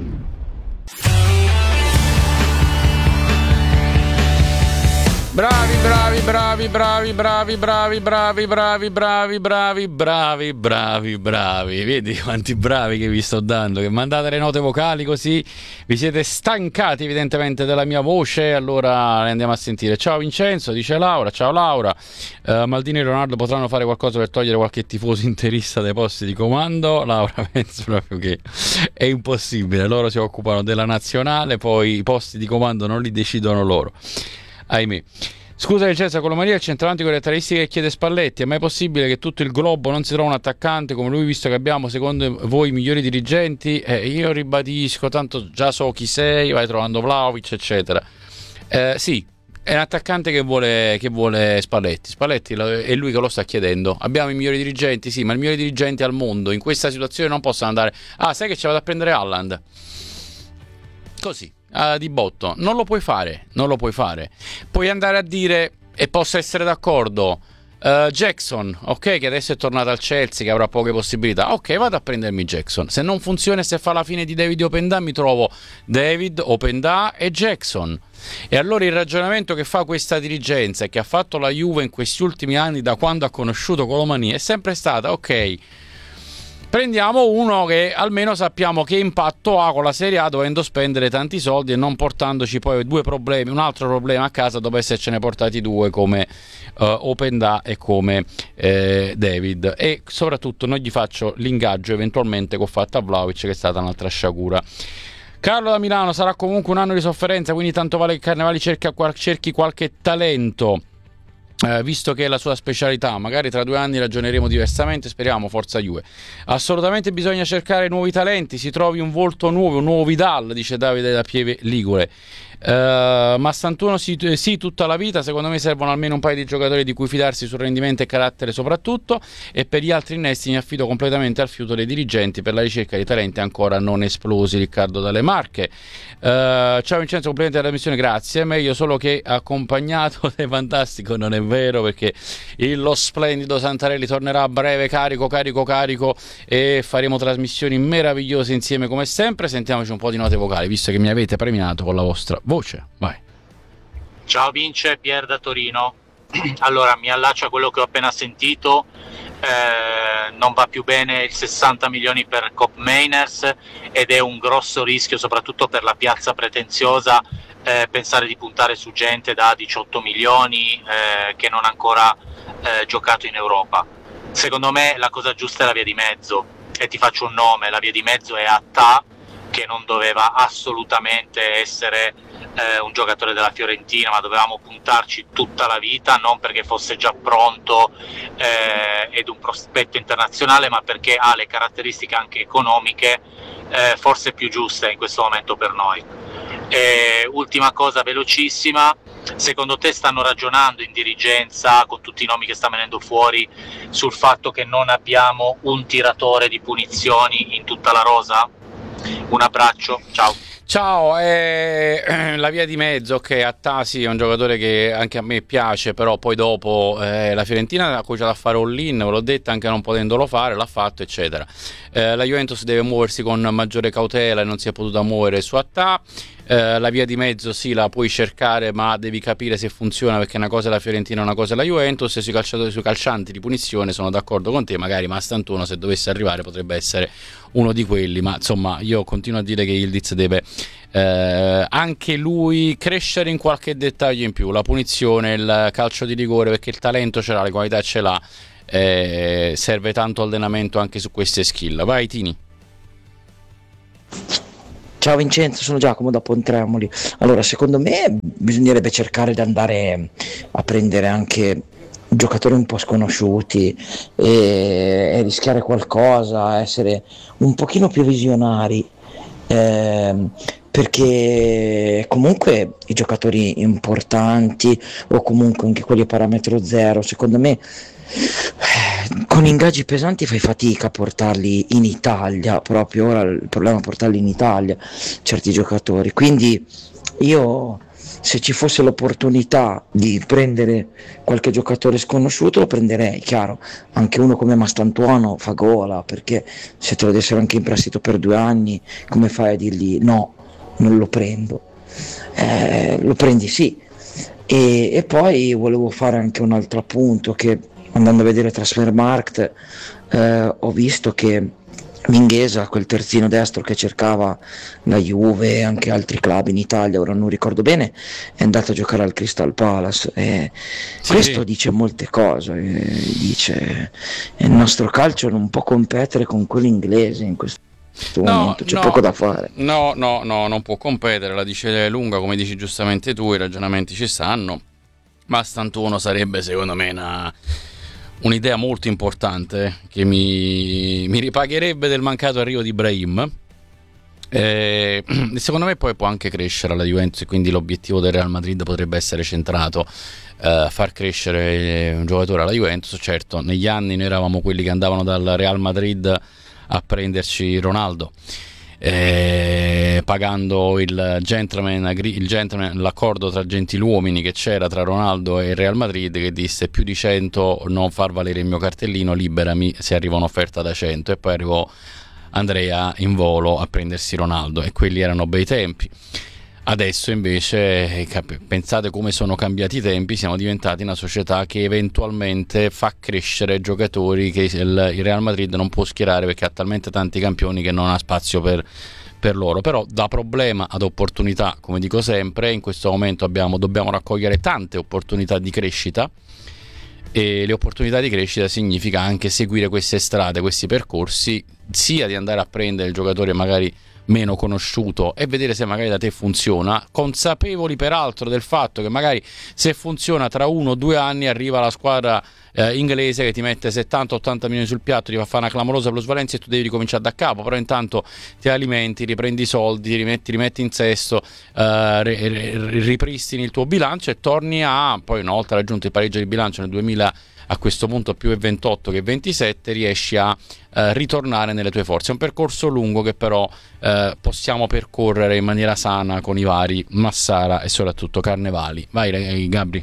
Bravi, bravi, bravi, bravi, bravi, bravi, bravi, bravi, bravi, bravi, bravi, bravi, bravi. Vedi quanti bravi che vi sto dando, che mandate le note vocali così vi siete stancati evidentemente della mia voce. Allora le andiamo a sentire. Ciao Vincenzo, dice Laura. Ciao Laura. uh, Maldini e Leonardo potranno fare qualcosa per togliere qualche tifoso interista dai posti di comando? Laura, penso proprio che è impossibile. Loro si occupano della nazionale, poi i posti di comando non li decidono loro, ahimè. Scusa Vincenzo, Colomaria, il centravanti con le caratteristiche che chiede Spalletti, è mai possibile che tutto il globo non si trova un attaccante come lui, visto che abbiamo secondo voi i migliori dirigenti? Eh, io ribadisco, tanto già so chi sei, vai trovando Vlahovic eccetera. Eh, sì, è un attaccante che vuole, che vuole Spalletti. Spalletti è lui che lo sta chiedendo. Abbiamo i migliori dirigenti, sì, ma i migliori dirigenti al mondo in questa situazione non possono andare, ah sai che ci vado a prendere Haaland così Uh, di botto, non lo puoi fare, non lo puoi fare. Puoi andare a dire, e posso essere d'accordo, uh, Jackson, ok, che adesso è tornato al Chelsea, che avrà poche possibilità, ok, vado a prendermi Jackson. Se non funziona, se fa la fine di David Openda, mi trovo David Openda e Jackson. E allora il ragionamento che fa questa dirigenza e che ha fatto la Juve in questi ultimi anni, da quando ha conosciuto Colomani, è sempre stata, ok, prendiamo uno che almeno sappiamo che impatto ha con la Serie A, dovendo spendere tanti soldi e non portandoci poi due problemi, un altro problema a casa dopo essercene portati due come uh, Openda e come eh, David. E soprattutto non gli faccio l'ingaggio eventualmente che ho fatto a Vlahovic, che è stata un'altra sciagura. Carlo da Milano, sarà comunque un anno di sofferenza, quindi tanto vale che Carnevali cerchi, cerchi qualche talento. Eh, visto che è la sua specialità, magari tra due anni ragioneremo diversamente, speriamo, forza Juve. Assolutamente bisogna cercare nuovi talenti, si trovi un volto nuovo, un nuovo Vidal, dice Davide da Pieve Ligure. Uh, ma Stantuono sì, sì, tutta la vita, secondo me servono almeno un paio di giocatori di cui fidarsi sul rendimento e carattere soprattutto, e per gli altri innesti mi affido completamente al fiuto dei dirigenti per la ricerca di talenti ancora non esplosi. Riccardo dalle Marche. Uh, ciao Vincenzo, complimenti alla missione, grazie. Meglio solo che accompagnato dai Fantastico, non è vero, perché il, lo splendido Santarelli tornerà a breve, carico, carico, carico, e faremo trasmissioni meravigliose insieme come sempre. Sentiamoci un po' di note vocali, visto che mi avete premiato con la vostra voce, vai. Ciao Vince, Pier da Torino. Allora, mi allaccio a quello che ho appena sentito. Eh, non va più bene il sessanta milioni per Cop Mainers ed è un grosso rischio, soprattutto per la piazza pretenziosa, eh, pensare di puntare su gente da diciotto milioni eh, che non ha ancora eh, giocato in Europa. Secondo me la cosa giusta è la via di mezzo, e ti faccio un nome: la via di mezzo è Attà, che non doveva assolutamente essere eh, un giocatore della Fiorentina, ma dovevamo puntarci tutta la vita, non perché fosse già pronto eh, ed un prospetto internazionale, ma perché ha le caratteristiche anche economiche eh, forse più giuste in questo momento per noi. E, ultima cosa velocissima, secondo te stanno ragionando in dirigenza, con tutti i nomi che sta venendo fuori, sul fatto che non abbiamo un tiratore di punizioni in tutta la rosa? Un abbraccio, ciao. Ciao, eh, la via di mezzo, ok, Attasi è un giocatore che anche a me piace, però poi dopo eh, la Fiorentina ha cominciato a fare all-in, ve l'ho detto, anche non potendolo fare, l'ha fatto, eccetera. Eh, la Juventus deve muoversi con maggiore cautela e non si è potuta muovere su Attà. Eh, la via di mezzo sì, la puoi cercare, ma devi capire se funziona, perché una cosa è la Fiorentina, una cosa è la Juventus. E sui calciatori, sui calcianti di punizione sono d'accordo con te, magari Mastantuono, se dovesse arrivare, potrebbe essere uno di quelli, ma insomma io continuo a dire che Yildiz deve eh, anche lui crescere in qualche dettaglio in più, la punizione, il calcio di rigore, perché il talento ce l'ha, le qualità ce l'ha, eh, serve tanto allenamento anche su queste skill. Vai Tini. Ciao Vincenzo, sono Giacomo da Pontremoli. Allora, secondo me bisognerebbe cercare di andare a prendere anche giocatori un po' sconosciuti e, e rischiare qualcosa, essere un pochino più visionari, eh, perché comunque i giocatori importanti o comunque anche quelli a parametro zero, secondo me con ingaggi pesanti fai fatica a portarli in Italia, proprio ora il problema è portarli in Italia certi giocatori, quindi io, se ci fosse l'opportunità di prendere qualche giocatore sconosciuto, lo prenderei. Chiaro, anche uno come Mastantuono fa gola, perché se te lo dessero anche in prestito per due anni, come fai a dirgli no, non lo prendo? Eh, lo prendi sì. E, e poi volevo fare anche un altro appunto, che andando a vedere Transfermarkt eh, ho visto che Minghesa, quel terzino destro che cercava la Juve e anche altri club in Italia, ora non ricordo bene, è andato a giocare al Crystal Palace, e sì, questo dice molte cose, eh, dice il nostro calcio non può competere con quello inglese in questo no, momento, c'è no, poco da fare. No, no, no, non può competere, la dice lunga, come dici giustamente tu, i ragionamenti ci stanno, ma Stantuono sarebbe secondo me una... un'idea molto importante che mi, mi ripagherebbe del mancato arrivo di Brahim. E secondo me poi può anche crescere alla Juventus, e quindi l'obiettivo del Real Madrid potrebbe essere centrato eh, far crescere un giocatore alla Juventus. Certo, negli anni noi eravamo quelli che andavano dal Real Madrid a prenderci Ronaldo, Eh, pagando il gentleman, il gentleman, l'accordo tra gentiluomini che c'era tra Ronaldo e il Real Madrid, che disse più di cento non far valere il mio cartellino, liberami se arriva un'offerta da cento, e poi arrivò Andrea in volo a prendersi Ronaldo, e quelli erano bei tempi. Adesso invece pensate come sono cambiati i tempi, siamo diventati una società che eventualmente fa crescere giocatori che il Real Madrid non può schierare, perché ha talmente tanti campioni che non ha spazio per, per loro. Però da problema ad opportunità, come dico sempre, in questo momento abbiamo, dobbiamo raccogliere tante opportunità di crescita, e le opportunità di crescita significa anche seguire queste strade, questi percorsi, sia di andare a prendere il giocatore magari meno conosciuto e vedere se magari da te funziona, consapevoli peraltro del fatto che magari se funziona tra uno o due anni arriva la squadra eh, inglese che ti mette settanta ottanta milioni sul piatto, ti fa fare una clamorosa plusvalenza e tu devi ricominciare da capo, però intanto ti alimenti, riprendi i soldi, rimetti, rimetti in sesto, eh, ripristini il tuo bilancio e torni a, poi una volta raggiunto il pareggio di bilancio nel duemila, a questo punto più ventotto che ventisette, riesci a eh, ritornare nelle tue forze. È un percorso lungo che però eh, possiamo percorrere in maniera sana con i vari Massara e soprattutto Carnevali. Vai Gabri.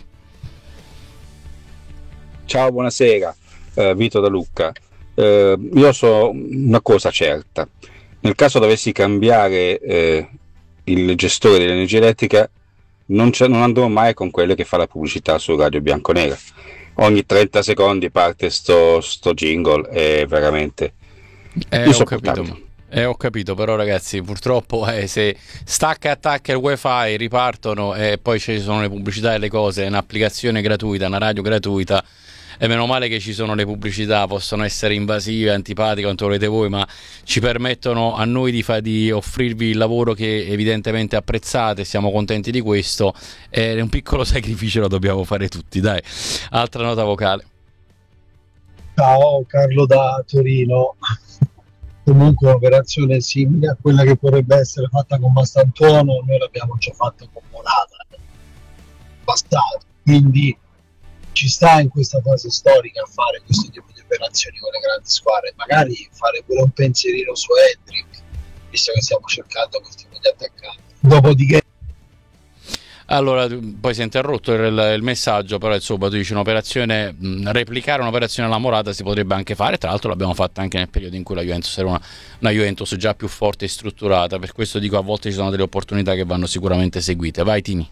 Ciao, buonasera, uh, Vito da Lucca. Uh, io so una cosa certa: nel caso dovessi cambiare eh, il gestore dell'energia elettrica, non, non andrò mai con quello che fa la pubblicità su Radio Bianconera. Ogni trenta secondi parte sto, sto jingle, è veramente eh, ho capito, eh, ho capito, però ragazzi purtroppo eh, se stacca e attacca il wifi ripartono e poi ci sono le pubblicità e le cose, è un'applicazione gratuita, una radio gratuita, e meno male che ci sono le pubblicità, possono essere invasive, antipatiche, quanto volete voi, ma ci permettono a noi di, fa, di offrirvi il lavoro che evidentemente apprezzate, siamo contenti di questo, è un piccolo sacrificio, lo dobbiamo fare tutti. Dai, altra nota vocale. Ciao, Carlo da Torino. Comunque un'operazione simile a quella che potrebbe essere fatta con Mastantuono noi l'abbiamo già fatta con Morata, bastato, quindi ci sta in questa fase storica a fare questo tipo di operazioni con le grandi squadre, magari fare pure un pensierino su Hendrick, visto che stiamo cercando quel tipo di attaccante. Dopodiché allora, poi si è interrotto il, il messaggio, però insomma tu dici un'operazione, mh, replicare un'operazione alla Morata si potrebbe anche fare, tra l'altro l'abbiamo fatta anche nel periodo in cui la Juventus era una, una Juventus già più forte e strutturata, per questo dico a volte ci sono delle opportunità che vanno sicuramente seguite. Vai Tini.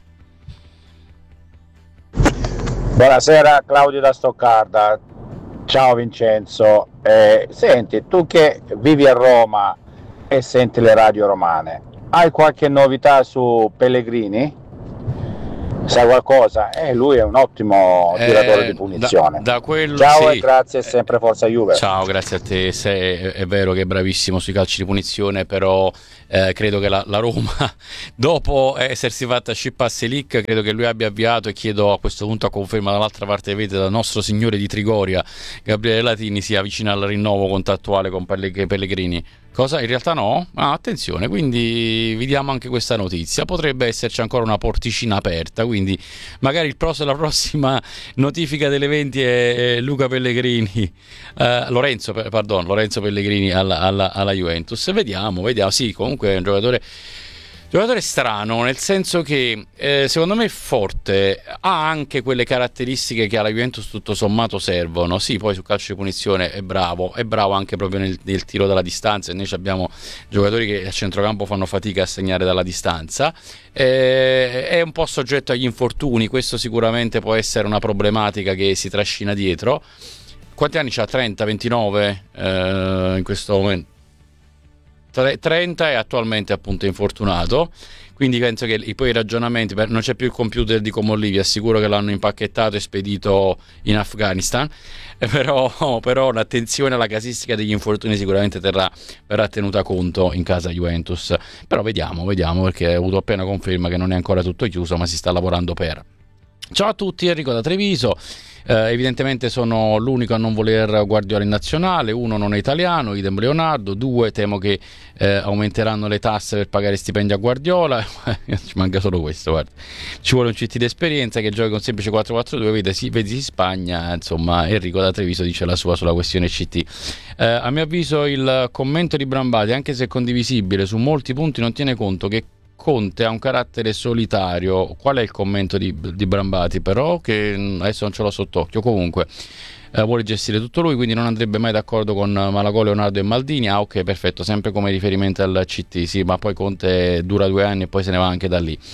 Buonasera Claudio da Stoccarda, ciao Vincenzo, eh, senti, tu che vivi a Roma e senti le radio romane, hai qualche novità su Pellegrini? Sai qualcosa? Eh, lui è un ottimo Eh, tiratore di punizione. Da, da quello, Ciao sì. e grazie, sempre Forza Juve. Ciao, grazie a te. Se, è, è vero che è bravissimo sui calci di punizione, però eh, credo che la, la Roma, dopo essersi fatta scippa a Selic, credo che lui abbia avviato, e chiedo a questo punto a conferma dall'altra parte, vedete, dal nostro signore di Trigoria, Gabriele Latini, si avvicina al rinnovo contrattuale con Pellegrini. Cosa? In realtà no? Ah, attenzione, quindi vi diamo anche questa notizia. Potrebbe esserci ancora una porticina aperta, quindi magari il pros- la prossima notifica delle venti è Luca Pellegrini, eh, Lorenzo, pardon, Lorenzo Pellegrini alla, alla, alla Juventus. Vediamo, vediamo. Sì, comunque è un giocatore... Giocatore strano, nel senso che eh, secondo me è forte, ha anche quelle caratteristiche che alla Juventus tutto sommato servono. Sì, poi sul calcio di punizione è bravo, è bravo anche proprio nel, nel tiro dalla distanza, e noi abbiamo giocatori che a centrocampo fanno fatica a segnare dalla distanza. Eh, è un po' soggetto agli infortuni, questo sicuramente può essere una problematica che si trascina dietro. Quanti anni c'ha? trenta, ventinove eh, in questo momento? trenta e attualmente appunto infortunato, quindi penso che poi i ragionamenti per, non c'è più il computer di Comolli, vi assicuro che l'hanno impacchettato e spedito in Afghanistan, eh, però, però l'attenzione alla casistica degli infortuni sicuramente terrà, verrà tenuta conto in casa Juventus, però vediamo, vediamo perché ho avuto appena conferma che non è ancora tutto chiuso, ma si sta lavorando per. Ciao a tutti, Enrico da Treviso. Eh, evidentemente sono l'unico a non voler Guardiola in nazionale. Uno, non è italiano, idem Leonardo. Due, temo che eh, aumenteranno le tasse per pagare stipendi a Guardiola. Ci manca solo questo, guarda. Ci vuole un C T di esperienza che giochi con semplice quattro quattro due, vedi, si, vedi Spagna, insomma. Enrico da Treviso dice la sua sulla questione C T. Eh, a mio avviso il commento di Brambati, anche se condivisibile su molti punti, non tiene conto che Conte ha un carattere solitario. Qual è il commento di, di Brambati però, che adesso non ce l'ho sott'occhio? Comunque eh, vuole gestire tutto lui, quindi non andrebbe mai d'accordo con Malagò, Leonardo e Maldini. Ah, ok, perfetto, sempre come riferimento al C T. Sì, ma poi Conte dura due anni e poi se ne va anche da lì.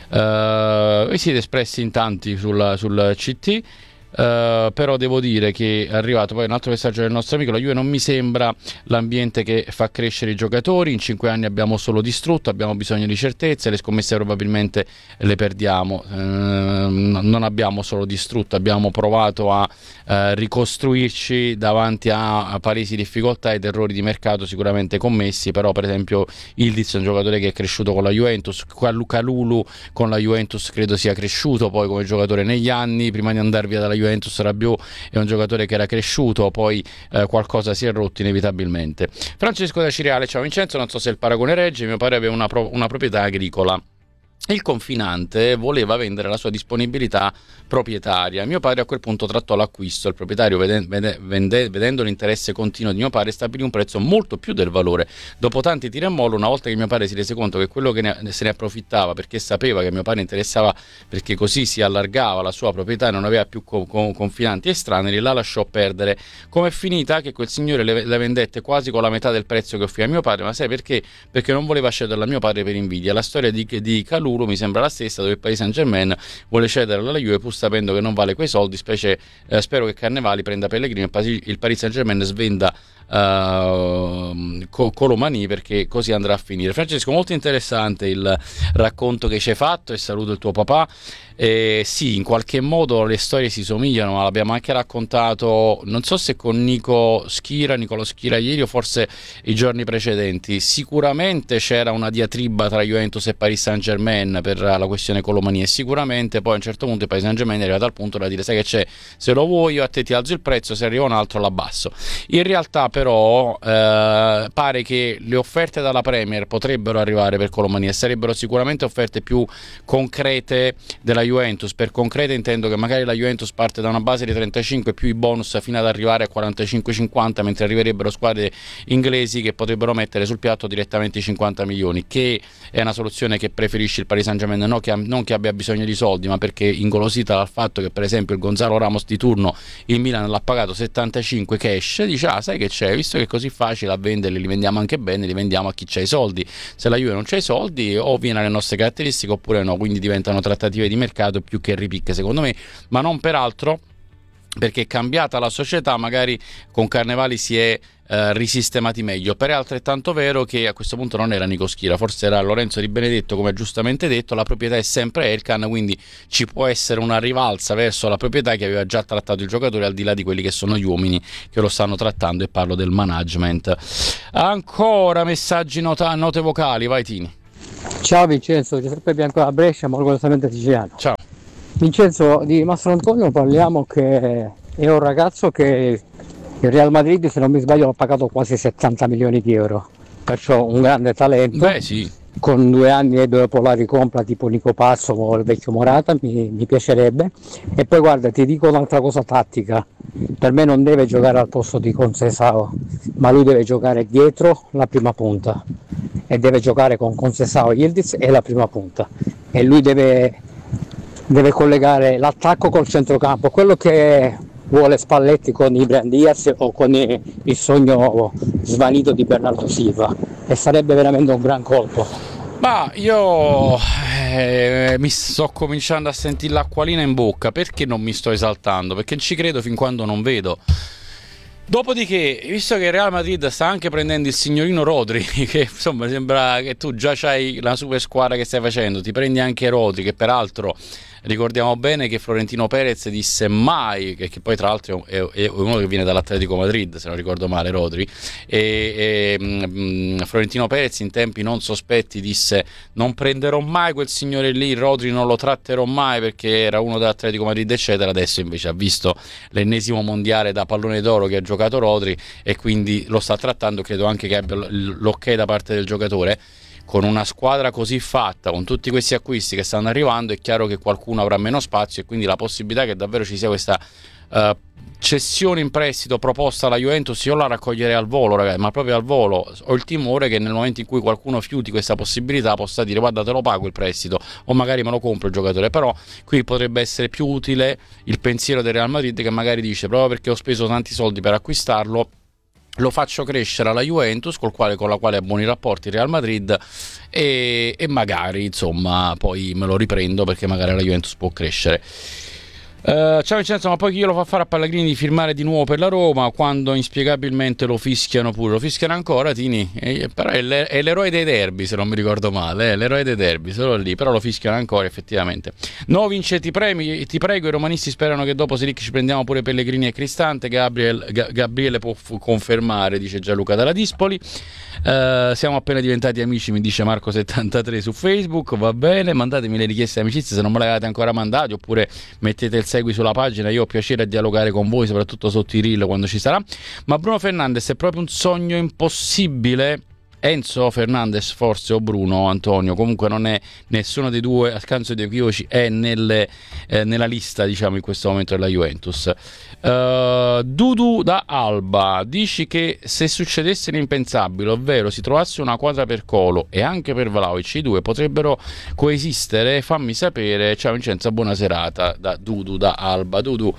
Uh, vi siete espressi in tanti sul, sul C T. Uh, però devo dire che è arrivato poi un altro messaggio del nostro amico: la Juve non mi sembra l'ambiente che fa crescere i giocatori, in cinque anni abbiamo solo distrutto, abbiamo bisogno di certezze, le scommesse probabilmente le perdiamo. Uh, non abbiamo solo distrutto, abbiamo provato a uh, ricostruirci davanti a, a palesi difficoltà ed errori di mercato sicuramente commessi, però per esempio Ildiz è un giocatore che è cresciuto con la Juventus, Calulu con la Juventus credo sia cresciuto poi come giocatore negli anni, prima di andare via dalla Juventus Rabiot è un giocatore che era cresciuto, poi eh, qualcosa si è rotto inevitabilmente. Francesco da Cireale, ciao Vincenzo, non so se il paragone regge, mio padre aveva una, pro- una proprietà agricola. Il confinante voleva vendere la sua disponibilità proprietaria. Mio padre a quel punto trattò l'acquisto. Il proprietario, vede, vede, vende, vedendo l'interesse continuo di mio padre, stabilì un prezzo molto più del valore. Dopo tanti tiri e mollo, una volta che mio padre si rese conto che quello che ne, se ne approfittava, perché sapeva che mio padre interessava, perché così si allargava la sua proprietà e non aveva più co- co- confinanti estranei, la lasciò perdere. Com'è finita? Che quel signore le, le vendette quasi con la metà del prezzo che offriva mio padre. Ma sai perché? Perché non voleva cederla a mio padre per invidia. La storia di, di Calulu mi sembra la stessa, dove il Paris Saint-Germain vuole cederla alla Juve pur sapendo che non vale quei soldi, specie eh, spero che Carnevali prenda Pellegrini e il Paris Saint-Germain svenda uh, Colomani, perché così andrà a finire. Francesco, molto interessante il racconto che ci hai fatto e saluto il tuo papà. Eh, sì, in qualche modo le storie si somigliano, ma l'abbiamo anche raccontato, non so se con Nico Schira, Nicolo Schira ieri o forse i giorni precedenti. Sicuramente c'era una diatriba tra Juventus e Paris Saint-Germain per la questione Colomani, e sicuramente poi a un certo punto il Paris Saint-Germain è arrivato al punto da dire: sai che c'è, se lo vuoi io a te ti alzo il prezzo, se arriva un altro l'abbasso. In realtà però eh, pare che le offerte dalla Premier potrebbero arrivare per Colomani e sarebbero sicuramente offerte più concrete della Juventus. Per concrete intendo che magari la Juventus parte da una base di trentacinque più i bonus fino ad arrivare a quarantacinque cinquanta, mentre arriverebbero squadre inglesi che potrebbero mettere sul piatto direttamente i cinquanta milioni, che è una soluzione che preferisce il Paris Saint-Germain, no, che, non che abbia bisogno di soldi, ma perché ingolosita dal fatto che per esempio il Gonzalo Ramos di turno il Milan l'ha pagato settantacinque cash, dice ah sai che c'è, visto che è così facile a venderli, li vendiamo anche bene, li vendiamo a chi c'ha i soldi. Se la Juve non c'ha i soldi o viene alle nostre caratteristiche oppure no, quindi diventano trattative di mercato più che ripicche secondo me, ma non peraltro perché è cambiata la società, magari con Carnevali si è eh, risistemati meglio. Però è altrettanto vero che a questo punto non era Nico Schira, forse era Lorenzo Di Benedetto, come giustamente detto, la proprietà è sempre Elkan, quindi ci può essere una rivalsa verso la proprietà che aveva già trattato il giocatore, al di là di quelli che sono gli uomini che lo stanno trattando, e parlo del management. Ancora messaggi, nota, note vocali, vai Tini. Ciao Vincenzo, Giuseppe Bianco da Brescia, ma orgogliosamente siciliano. Ciao. Vincenzo, di Mastro Antonio parliamo che è un ragazzo che il Real Madrid, se non mi sbaglio, ha pagato quasi settanta milioni di euro, perciò un grande talento. Beh sì. Con due anni e due polari compra tipo Nico Pazzo o il vecchio Morata, mi, mi piacerebbe. E poi guarda, ti dico un'altra cosa tattica, per me non deve giocare al posto di Conceição, ma lui deve giocare dietro la prima punta e deve giocare con Conceição, Yildiz e la prima punta, e lui deve deve collegare l'attacco col centrocampo, quello che vuole Spalletti con Ibrahim Diaz o con il sogno svanito di Bernardo Silva, e sarebbe veramente un gran colpo. Ma io eh, mi sto cominciando a sentire l'acquolina in bocca, perché non mi sto esaltando? Perché ci credo fin quando non vedo. Dopodiché, visto che il Real Madrid sta anche prendendo il signorino Rodri, che insomma sembra che tu già c'hai la super squadra che stai facendo, ti prendi anche Rodri, che peraltro ricordiamo bene che Florentino Perez disse mai, che, che poi tra l'altro è, è uno che viene dall'Atletico Madrid, se non ricordo male, Rodri, e, e mh, Florentino Perez in tempi non sospetti disse non prenderò mai quel signore lì, Rodri non lo tratterò mai perché era uno dell'Atletico Madrid eccetera. Adesso invece ha visto l'ennesimo mondiale da pallone d'oro che ha giocato Rodri e quindi lo sta trattando, credo anche che abbia l'ok da parte del giocatore. Con una squadra così fatta, con tutti questi acquisti che stanno arrivando, è chiaro che qualcuno avrà meno spazio e quindi la possibilità che davvero ci sia questa uh, cessione in prestito proposta alla Juventus io la raccoglierei al volo, ragazzi, ma proprio al volo. Ho il timore che nel momento in cui qualcuno fiuti questa possibilità possa dire guarda te lo pago il prestito o magari me lo compro il giocatore. Però qui potrebbe essere più utile il pensiero del Real Madrid, che magari dice proprio perché ho speso tanti soldi per acquistarlo lo faccio crescere alla Juventus, col quale, con la quale ha buoni rapporti il Real Madrid, e, e magari insomma poi me lo riprendo perché magari la Juventus può crescere. Uh, ciao Vincenzo, ma poi chi glielo fa fare a Pellegrini di firmare di nuovo per la Roma quando inspiegabilmente lo fischiano pure? Lo fischiano ancora, Tini? Eh, però è, l'e- è l'eroe dei derby, se non mi ricordo male, è l'eroe dei derby, solo lì, però lo fischiano ancora effettivamente. No Vince, ti, premi, ti prego, i romanisti sperano che dopo Siric ci prendiamo pure Pellegrini e Cristante, Gabriel, G- Gabriele può f- confermare, dice Gianluca dalla Dispoli. Uh, siamo appena diventati amici, mi dice Marco settantatré su Facebook, va bene, mandatemi le richieste di amicizia se non me le avete ancora mandate, oppure mettete il segui sulla pagina, io ho piacere a dialogare con voi, soprattutto sotto i reel quando ci sarà. Ma Bruno Fernandes è proprio un sogno impossibile? Enzo Fernandes forse, o Bruno Antonio, comunque non è nessuno dei due, a scanso di equivoci è nelle, eh, nella lista diciamo in questo momento della Juventus. uh, Dudu da Alba, dici che se succedesse l'impensabile, ovvero si trovasse una quadra per Colo e anche per Vlahovic, i due potrebbero coesistere? Fammi sapere. Ciao Vincenzo, buona serata da Dudu da Alba. Dudu,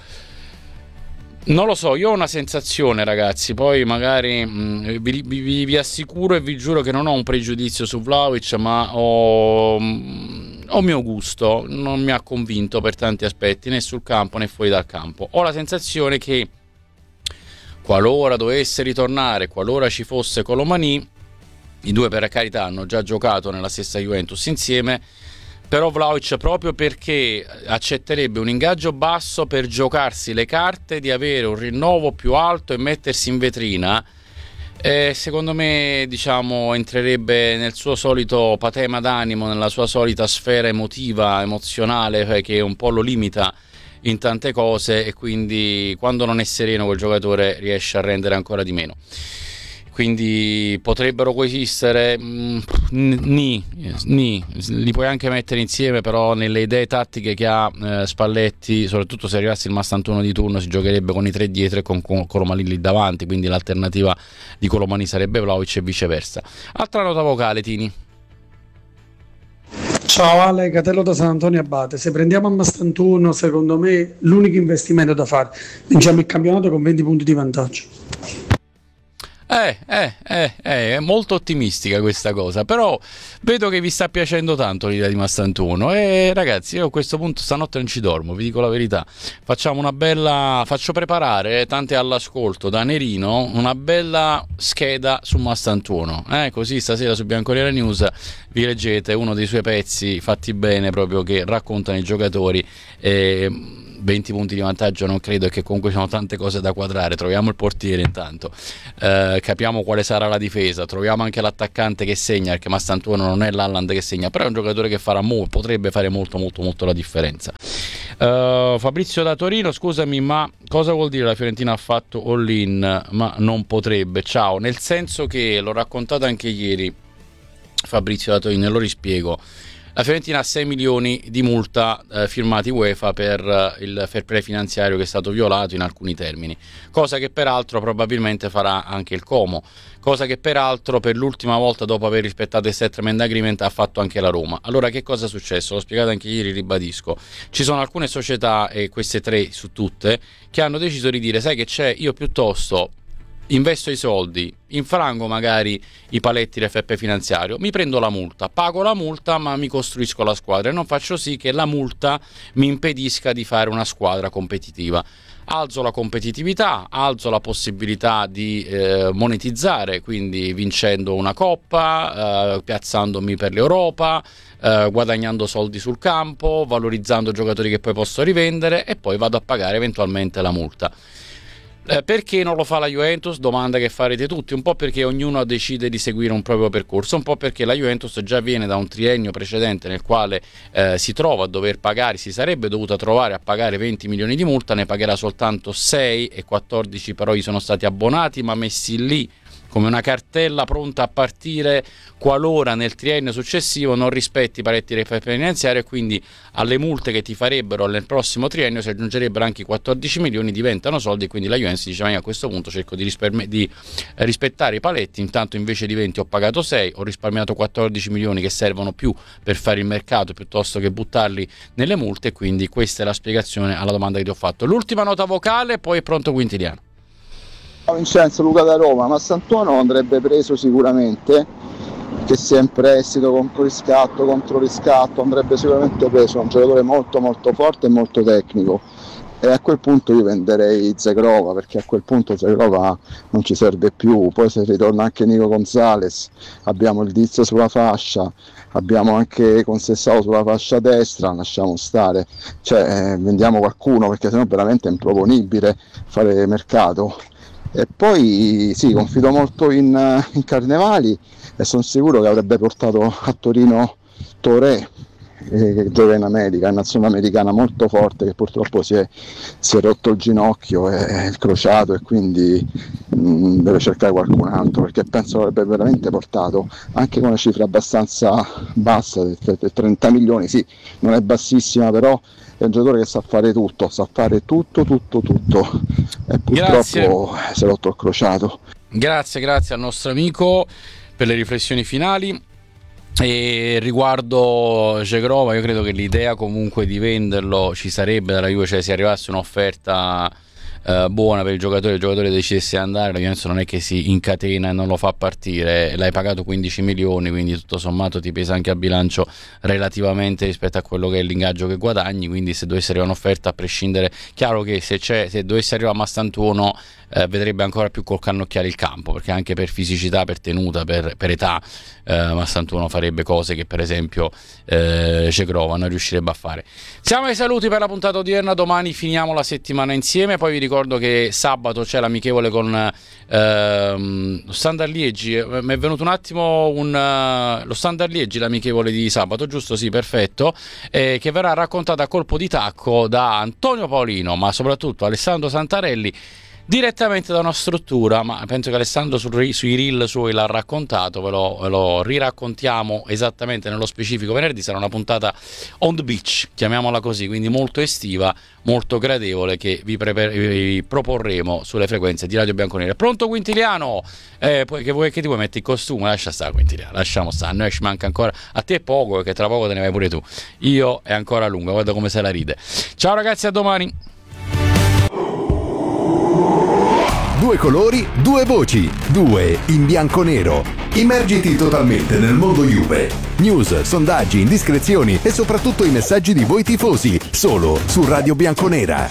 non lo so, io ho una sensazione, ragazzi, poi magari mh, vi, vi, vi assicuro e vi giuro che non ho un pregiudizio su Vlahovic, ma ho, mh, ho mio gusto, non mi ha convinto per tanti aspetti, né sul campo né fuori dal campo. Ho la sensazione che qualora dovesse ritornare, qualora ci fosse Colomani, i due per carità hanno già giocato nella stessa Juventus insieme, però Vlahovic, proprio perché accetterebbe un ingaggio basso per giocarsi le carte di avere un rinnovo più alto e mettersi in vetrina, eh, secondo me diciamo entrerebbe nel suo solito patema d'animo, nella sua solita sfera emotiva, emozionale, che un po' lo limita in tante cose, e quindi quando non è sereno quel giocatore riesce a rendere ancora di meno. Quindi potrebbero coesistere, mh, ni, ni, li puoi anche mettere insieme, però nelle idee tattiche che ha eh, Spalletti, soprattutto se arrivasse il Mastantuono di turno, si giocherebbe con i tre dietro e con, con Colomani lì davanti, quindi l'alternativa di Colomani sarebbe Vlahovic e viceversa. Altra nota vocale, Tini. Ciao Ale, Catello da San Antonio Abate. Se prendiamo a Mastantuono, secondo me l'unico investimento da fare, vinciamo il campionato con venti punti di vantaggio. Eh, eh, eh, eh, è molto ottimistica questa cosa, però vedo che vi sta piacendo tanto l'idea di Mastantuono, e ragazzi, io a questo punto stanotte non ci dormo, vi dico la verità. Facciamo una bella, faccio preparare, eh, tante all'ascolto, da Nerino, una bella scheda su Mastantuono, eh, così stasera su Bianconera News vi leggete uno dei suoi pezzi fatti bene, proprio che raccontano i giocatori. eh, venti punti di vantaggio non credo, e che comunque ci sono tante cose da quadrare. Troviamo il portiere intanto, eh, capiamo quale sarà la difesa, troviamo anche l'attaccante che segna, perché Mastantuono non è l'Haaland che segna, però è un giocatore che farà mo- potrebbe fare molto molto molto la differenza. uh, Fabrizio da Torino, scusami, ma cosa vuol dire la Fiorentina ha fatto all-in ma non potrebbe? Ciao, nel senso che l'ho raccontato anche ieri Fabrizio da Torino, e lo rispiego. La Fiorentina ha sei milioni di multa eh, firmati UEFA per eh, il fair play finanziario che è stato violato in alcuni termini, cosa che peraltro probabilmente farà anche il Como, cosa che peraltro per l'ultima volta dopo aver rispettato il settlement agreement ha fatto anche la Roma. Allora che cosa è successo? L'ho spiegato anche ieri, ribadisco. Ci sono alcune società, e queste tre su tutte, che hanno deciso di dire: sai che c'è, io piuttosto investo i soldi, infrango magari i paletti del F P finanziario, mi prendo la multa, pago la multa, ma mi costruisco la squadra e non faccio sì che la multa mi impedisca di fare una squadra competitiva. Alzo la competitività, alzo la possibilità di eh, monetizzare, quindi vincendo una coppa, eh, piazzandomi per l'Europa, eh, guadagnando soldi sul campo, valorizzando giocatori che poi posso rivendere, e poi vado a pagare eventualmente la multa. Eh, perché non lo fa la Juventus? Domanda che farete tutti, un po' perché ognuno decide di seguire un proprio percorso, un po' perché la Juventus già viene da un triennio precedente nel quale eh, si trova a dover pagare, si sarebbe dovuta trovare a pagare venti milioni di multa, ne pagherà soltanto sei, e quattordici però gli sono stati abbonati, ma messi lì come una cartella pronta a partire qualora nel triennio successivo non rispetti i paletti del fair play finanziario, e quindi alle multe che ti farebbero nel prossimo triennio si aggiungerebbero anche i quattordici milioni, diventano soldi, e quindi la Juventus dice: ma io a questo punto cerco di, risparmi- di rispettare i paletti, intanto invece di venti ho pagato sei, ho risparmiato quattordici milioni che servono più per fare il mercato piuttosto che buttarli nelle multe, e quindi questa è la spiegazione alla domanda che ti ho fatto. L'ultima nota vocale, poi è pronto Quintiliano. Vincenzo, Luca da Roma. Mastantuono andrebbe preso sicuramente, che sia in prestito, contro riscatto, contro riscatto, andrebbe sicuramente preso, un giocatore molto molto forte e molto tecnico, e a quel punto io venderei Zegrova, perché a quel punto Zegrova non ci serve più. Poi se ritorna anche Nico Gonzalez, abbiamo il Diz sulla fascia, abbiamo anche Consessao sulla fascia destra, lasciamo stare, cioè eh, vendiamo qualcuno, perché sennò veramente è improponibile fare mercato. E poi sì, confido molto in, in Carnevali, e sono sicuro che avrebbe portato a Torino Touré, eh, che gioca in America, è una nazionale americana molto forte, che purtroppo si è, si è rotto il ginocchio, è il crociato, e quindi mh, deve cercare qualcun altro, perché penso avrebbe veramente portato, anche con una cifra abbastanza bassa, trenta milioni, sì, non è bassissima, però è un giocatore che sa fare tutto, sa fare tutto, tutto, tutto, e purtroppo grazie. Si è rotto il crociato. Grazie, grazie al nostro amico per le riflessioni finali. E riguardo Zegrova, io credo che l'idea comunque di venderlo ci sarebbe dalla Juve, cioè se arrivasse un'offerta Uh, buona per il giocatore, il giocatore decidesse di andare, la Juventus non è che si incatena e non lo fa partire, l'hai pagato quindici milioni, quindi tutto sommato ti pesa anche a bilancio relativamente rispetto a quello che è l'ingaggio che guadagni, quindi se dovesse arrivare un'offerta, a prescindere, chiaro che se, c'è, se dovesse arrivare a Mastantuono eh, vedrebbe ancora più col cannocchiare il campo, perché anche per fisicità, per tenuta, per, per età eh, Mastantuono farebbe cose che per esempio eh, Zegrova non riuscirebbe a fare. Siamo ai saluti per la puntata odierna, domani finiamo la settimana insieme, poi vi ricordo ricordo che sabato c'è l'amichevole con ehm, lo Standard Liegi. Mi è venuto un attimo un, uh, lo Standard Liegi, l'amichevole di sabato, giusto? Sì, perfetto. Eh, che verrà raccontata a colpo di tacco da Antonio Paolino, ma soprattutto Alessandro Santarelli, direttamente da una struttura, ma penso che Alessandro su, sui reel suoi l'ha raccontato, ve lo, ve lo riraccontiamo esattamente nello specifico venerdì. Sarà una puntata on the beach, chiamiamola così, quindi molto estiva, molto gradevole, che vi, pre- vi proporremo sulle frequenze di Radio Bianconera. Pronto Quintiliano? Eh, poi che vuoi che ti vuoi mettere il costume? Lascia stare Quintiliano, lasciamo stare, a noi ci manca ancora, a te poco, che tra poco te ne vai pure tu, io è ancora lunga, guarda come se la ride. Ciao ragazzi, a domani. Due colori, due voci, due in bianco-nero. Immergiti totalmente nel mondo Juve. News, sondaggi, indiscrezioni e soprattutto i messaggi di voi tifosi, solo su Radio Bianconera.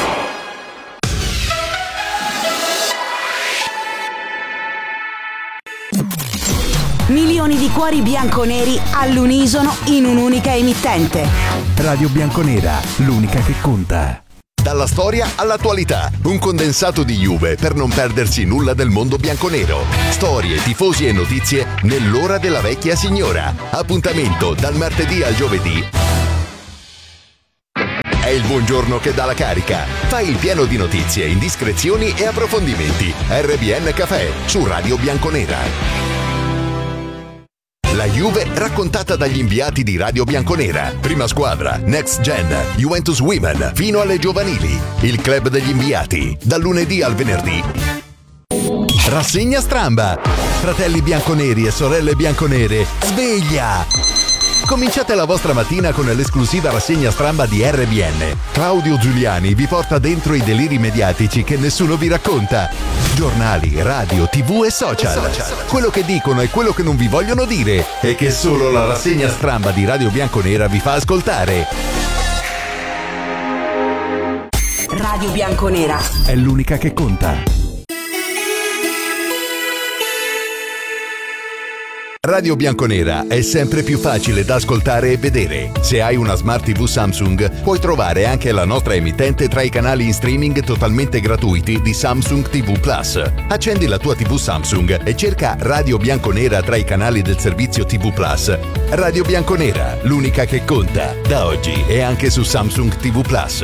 Milioni di cuori bianconeri all'unisono in un'unica emittente. Radio Bianconera, l'unica che conta. Dalla storia all'attualità, un condensato di Juve per non perdersi nulla del mondo bianconero. Storie, tifosi e notizie nell'ora della vecchia signora. Appuntamento dal martedì al giovedì. È il buongiorno che dà la carica. Fai il pieno di notizie, indiscrezioni e approfondimenti. R B N Café su Radio Bianconera. La Juve raccontata dagli inviati di Radio Bianconera. Prima squadra, Next Gen, Juventus Women, fino alle giovanili. Il club degli inviati, dal lunedì al venerdì. Rassegna stramba. Fratelli bianconeri e sorelle bianconere, sveglia! Cominciate la vostra mattina con l'esclusiva rassegna stramba di R B N. Claudio Giuliani vi porta dentro i deliri mediatici che nessuno vi racconta. Giornali, radio, tv e social. Quello che dicono e quello che non vi vogliono dire e che solo la rassegna stramba di Radio Bianconera vi fa ascoltare. Radio Bianconera è l'unica che conta. Radio Bianconera è sempre più facile da ascoltare e vedere. Se hai una Smart tivù Samsung, puoi trovare anche la nostra emittente tra i canali in streaming totalmente gratuiti di Samsung tivù Plus. Accendi la tua tivù Samsung e cerca Radio Bianconera tra i canali del servizio tivù Plus. Radio Bianconera, l'unica che conta, da oggi e anche su Samsung tivù Plus.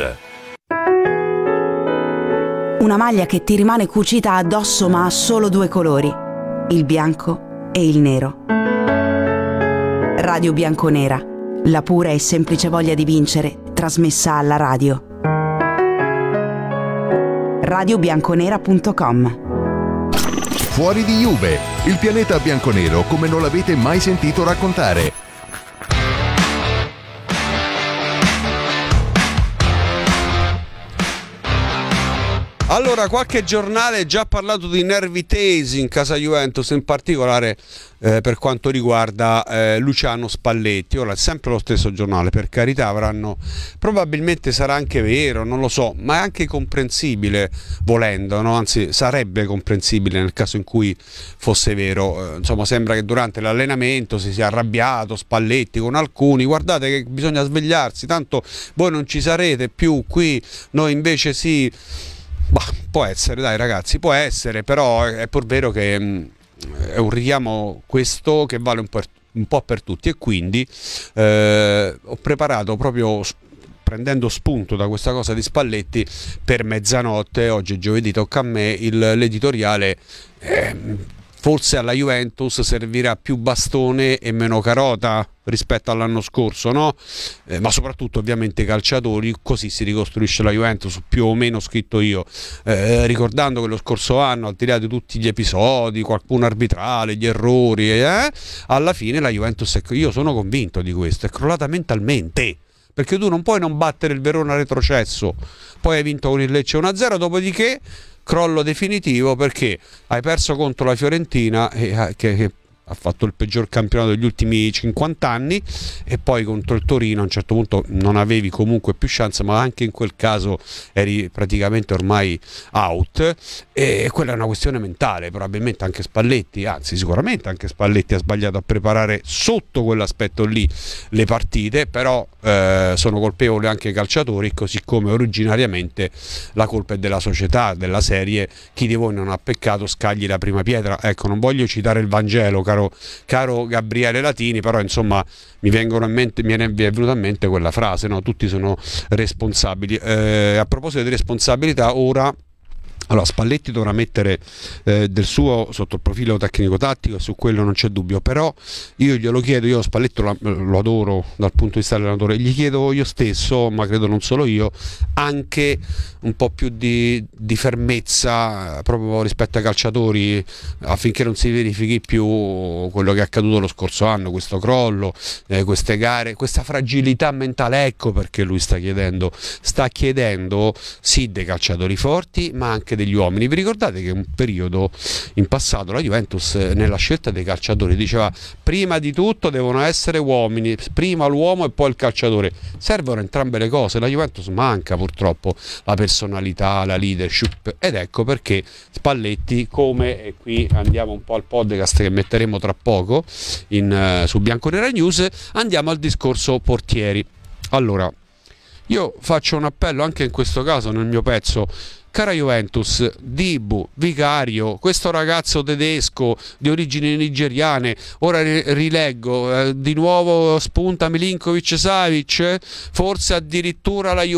Una maglia che ti rimane cucita addosso ma ha solo due colori, il bianco e il nero. Radio Bianconera, la pura e semplice voglia di vincere, trasmessa alla radio. radio bianconera punto com. Fuori di Juve, il pianeta bianconero come non l'avete mai sentito raccontare. Allora, qualche giornale ha già parlato di nervi tesi in casa Juventus, in particolare eh, per quanto riguarda eh, Luciano Spalletti. Ora è sempre lo stesso giornale, per carità, avranno, probabilmente sarà anche vero, non lo so, ma è anche comprensibile volendo, no? Anzi sarebbe comprensibile nel caso in cui fosse vero. Eh, insomma, sembra che durante l'allenamento si sia arrabbiato Spalletti con alcuni: guardate che bisogna svegliarsi, tanto voi non ci sarete più qui, noi invece sì. Bah, può essere, dai ragazzi, può essere, però è pur vero che mh, è un richiamo questo che vale un po', un po' per tutti, e quindi eh, ho preparato proprio, prendendo spunto da questa cosa di Spalletti, per mezzanotte, oggi giovedì tocca a me, il, l'editoriale. eh, Forse alla Juventus servirà più bastone e meno carota rispetto all'anno scorso, no? Eh, ma soprattutto ovviamente i calciatori, così si ricostruisce la Juventus, più o meno scritto io, eh, ricordando che lo scorso anno, al di là di tutti gli episodi, qualcuno arbitrale, gli errori, eh, alla fine la Juventus, è, io sono convinto di questo, è crollata mentalmente. Perché tu non puoi non battere il Verona retrocesso, poi hai vinto con il Lecce uno a zero, dopodiché crollo definitivo perché hai perso contro la Fiorentina, eh, che, che ha fatto il peggior campionato degli ultimi cinquanta anni, e poi contro il Torino a un certo punto non avevi comunque più chance, ma anche in quel caso eri praticamente ormai out, e quella è una questione mentale. Probabilmente anche Spalletti, anzi sicuramente anche Spalletti ha sbagliato a preparare sotto quell'aspetto lì le partite, però eh, sono colpevoli anche i calciatori, così come originariamente la colpa è della società, della serie chi di voi non ha peccato scagli la prima pietra. Ecco, non voglio citare il Vangelo, caro, caro Gabriele Latini, però insomma mi vengono a mente, mi è venuta a mente quella frase, no? Tutti sono responsabili. Eh, a proposito di responsabilità, ora allora Spalletti dovrà mettere eh, del suo sotto il profilo tecnico-tattico, e su quello non c'è dubbio, però io glielo chiedo, io Spalletti lo, lo adoro dal punto di vista dell'allenatore, gli chiedo io stesso, ma credo non solo io, anche un po' più di, di fermezza proprio rispetto ai calciatori, affinché non si verifichi più quello che è accaduto lo scorso anno, questo crollo, eh, queste gare, questa fragilità mentale. Ecco perché lui sta chiedendo, sta chiedendo sì dei calciatori forti, ma anche degli uomini. Vi ricordate che un periodo in passato la Juventus nella scelta dei calciatori diceva prima di tutto devono essere uomini, prima l'uomo e poi il calciatore? Servono entrambe le cose. La Juventus manca purtroppo la personalità, la leadership, ed ecco perché Spalletti, come, e qui andiamo un po' al podcast che metteremo tra poco in, uh, su Bianconera News, andiamo al discorso portieri. Allora, io faccio un appello anche in questo caso nel mio pezzo. Cara Juventus, Dibu, Vicario, questo ragazzo tedesco di origini nigeriane, ora rileggo, eh, di nuovo spunta Milinkovic Savic, forse addirittura la Juventus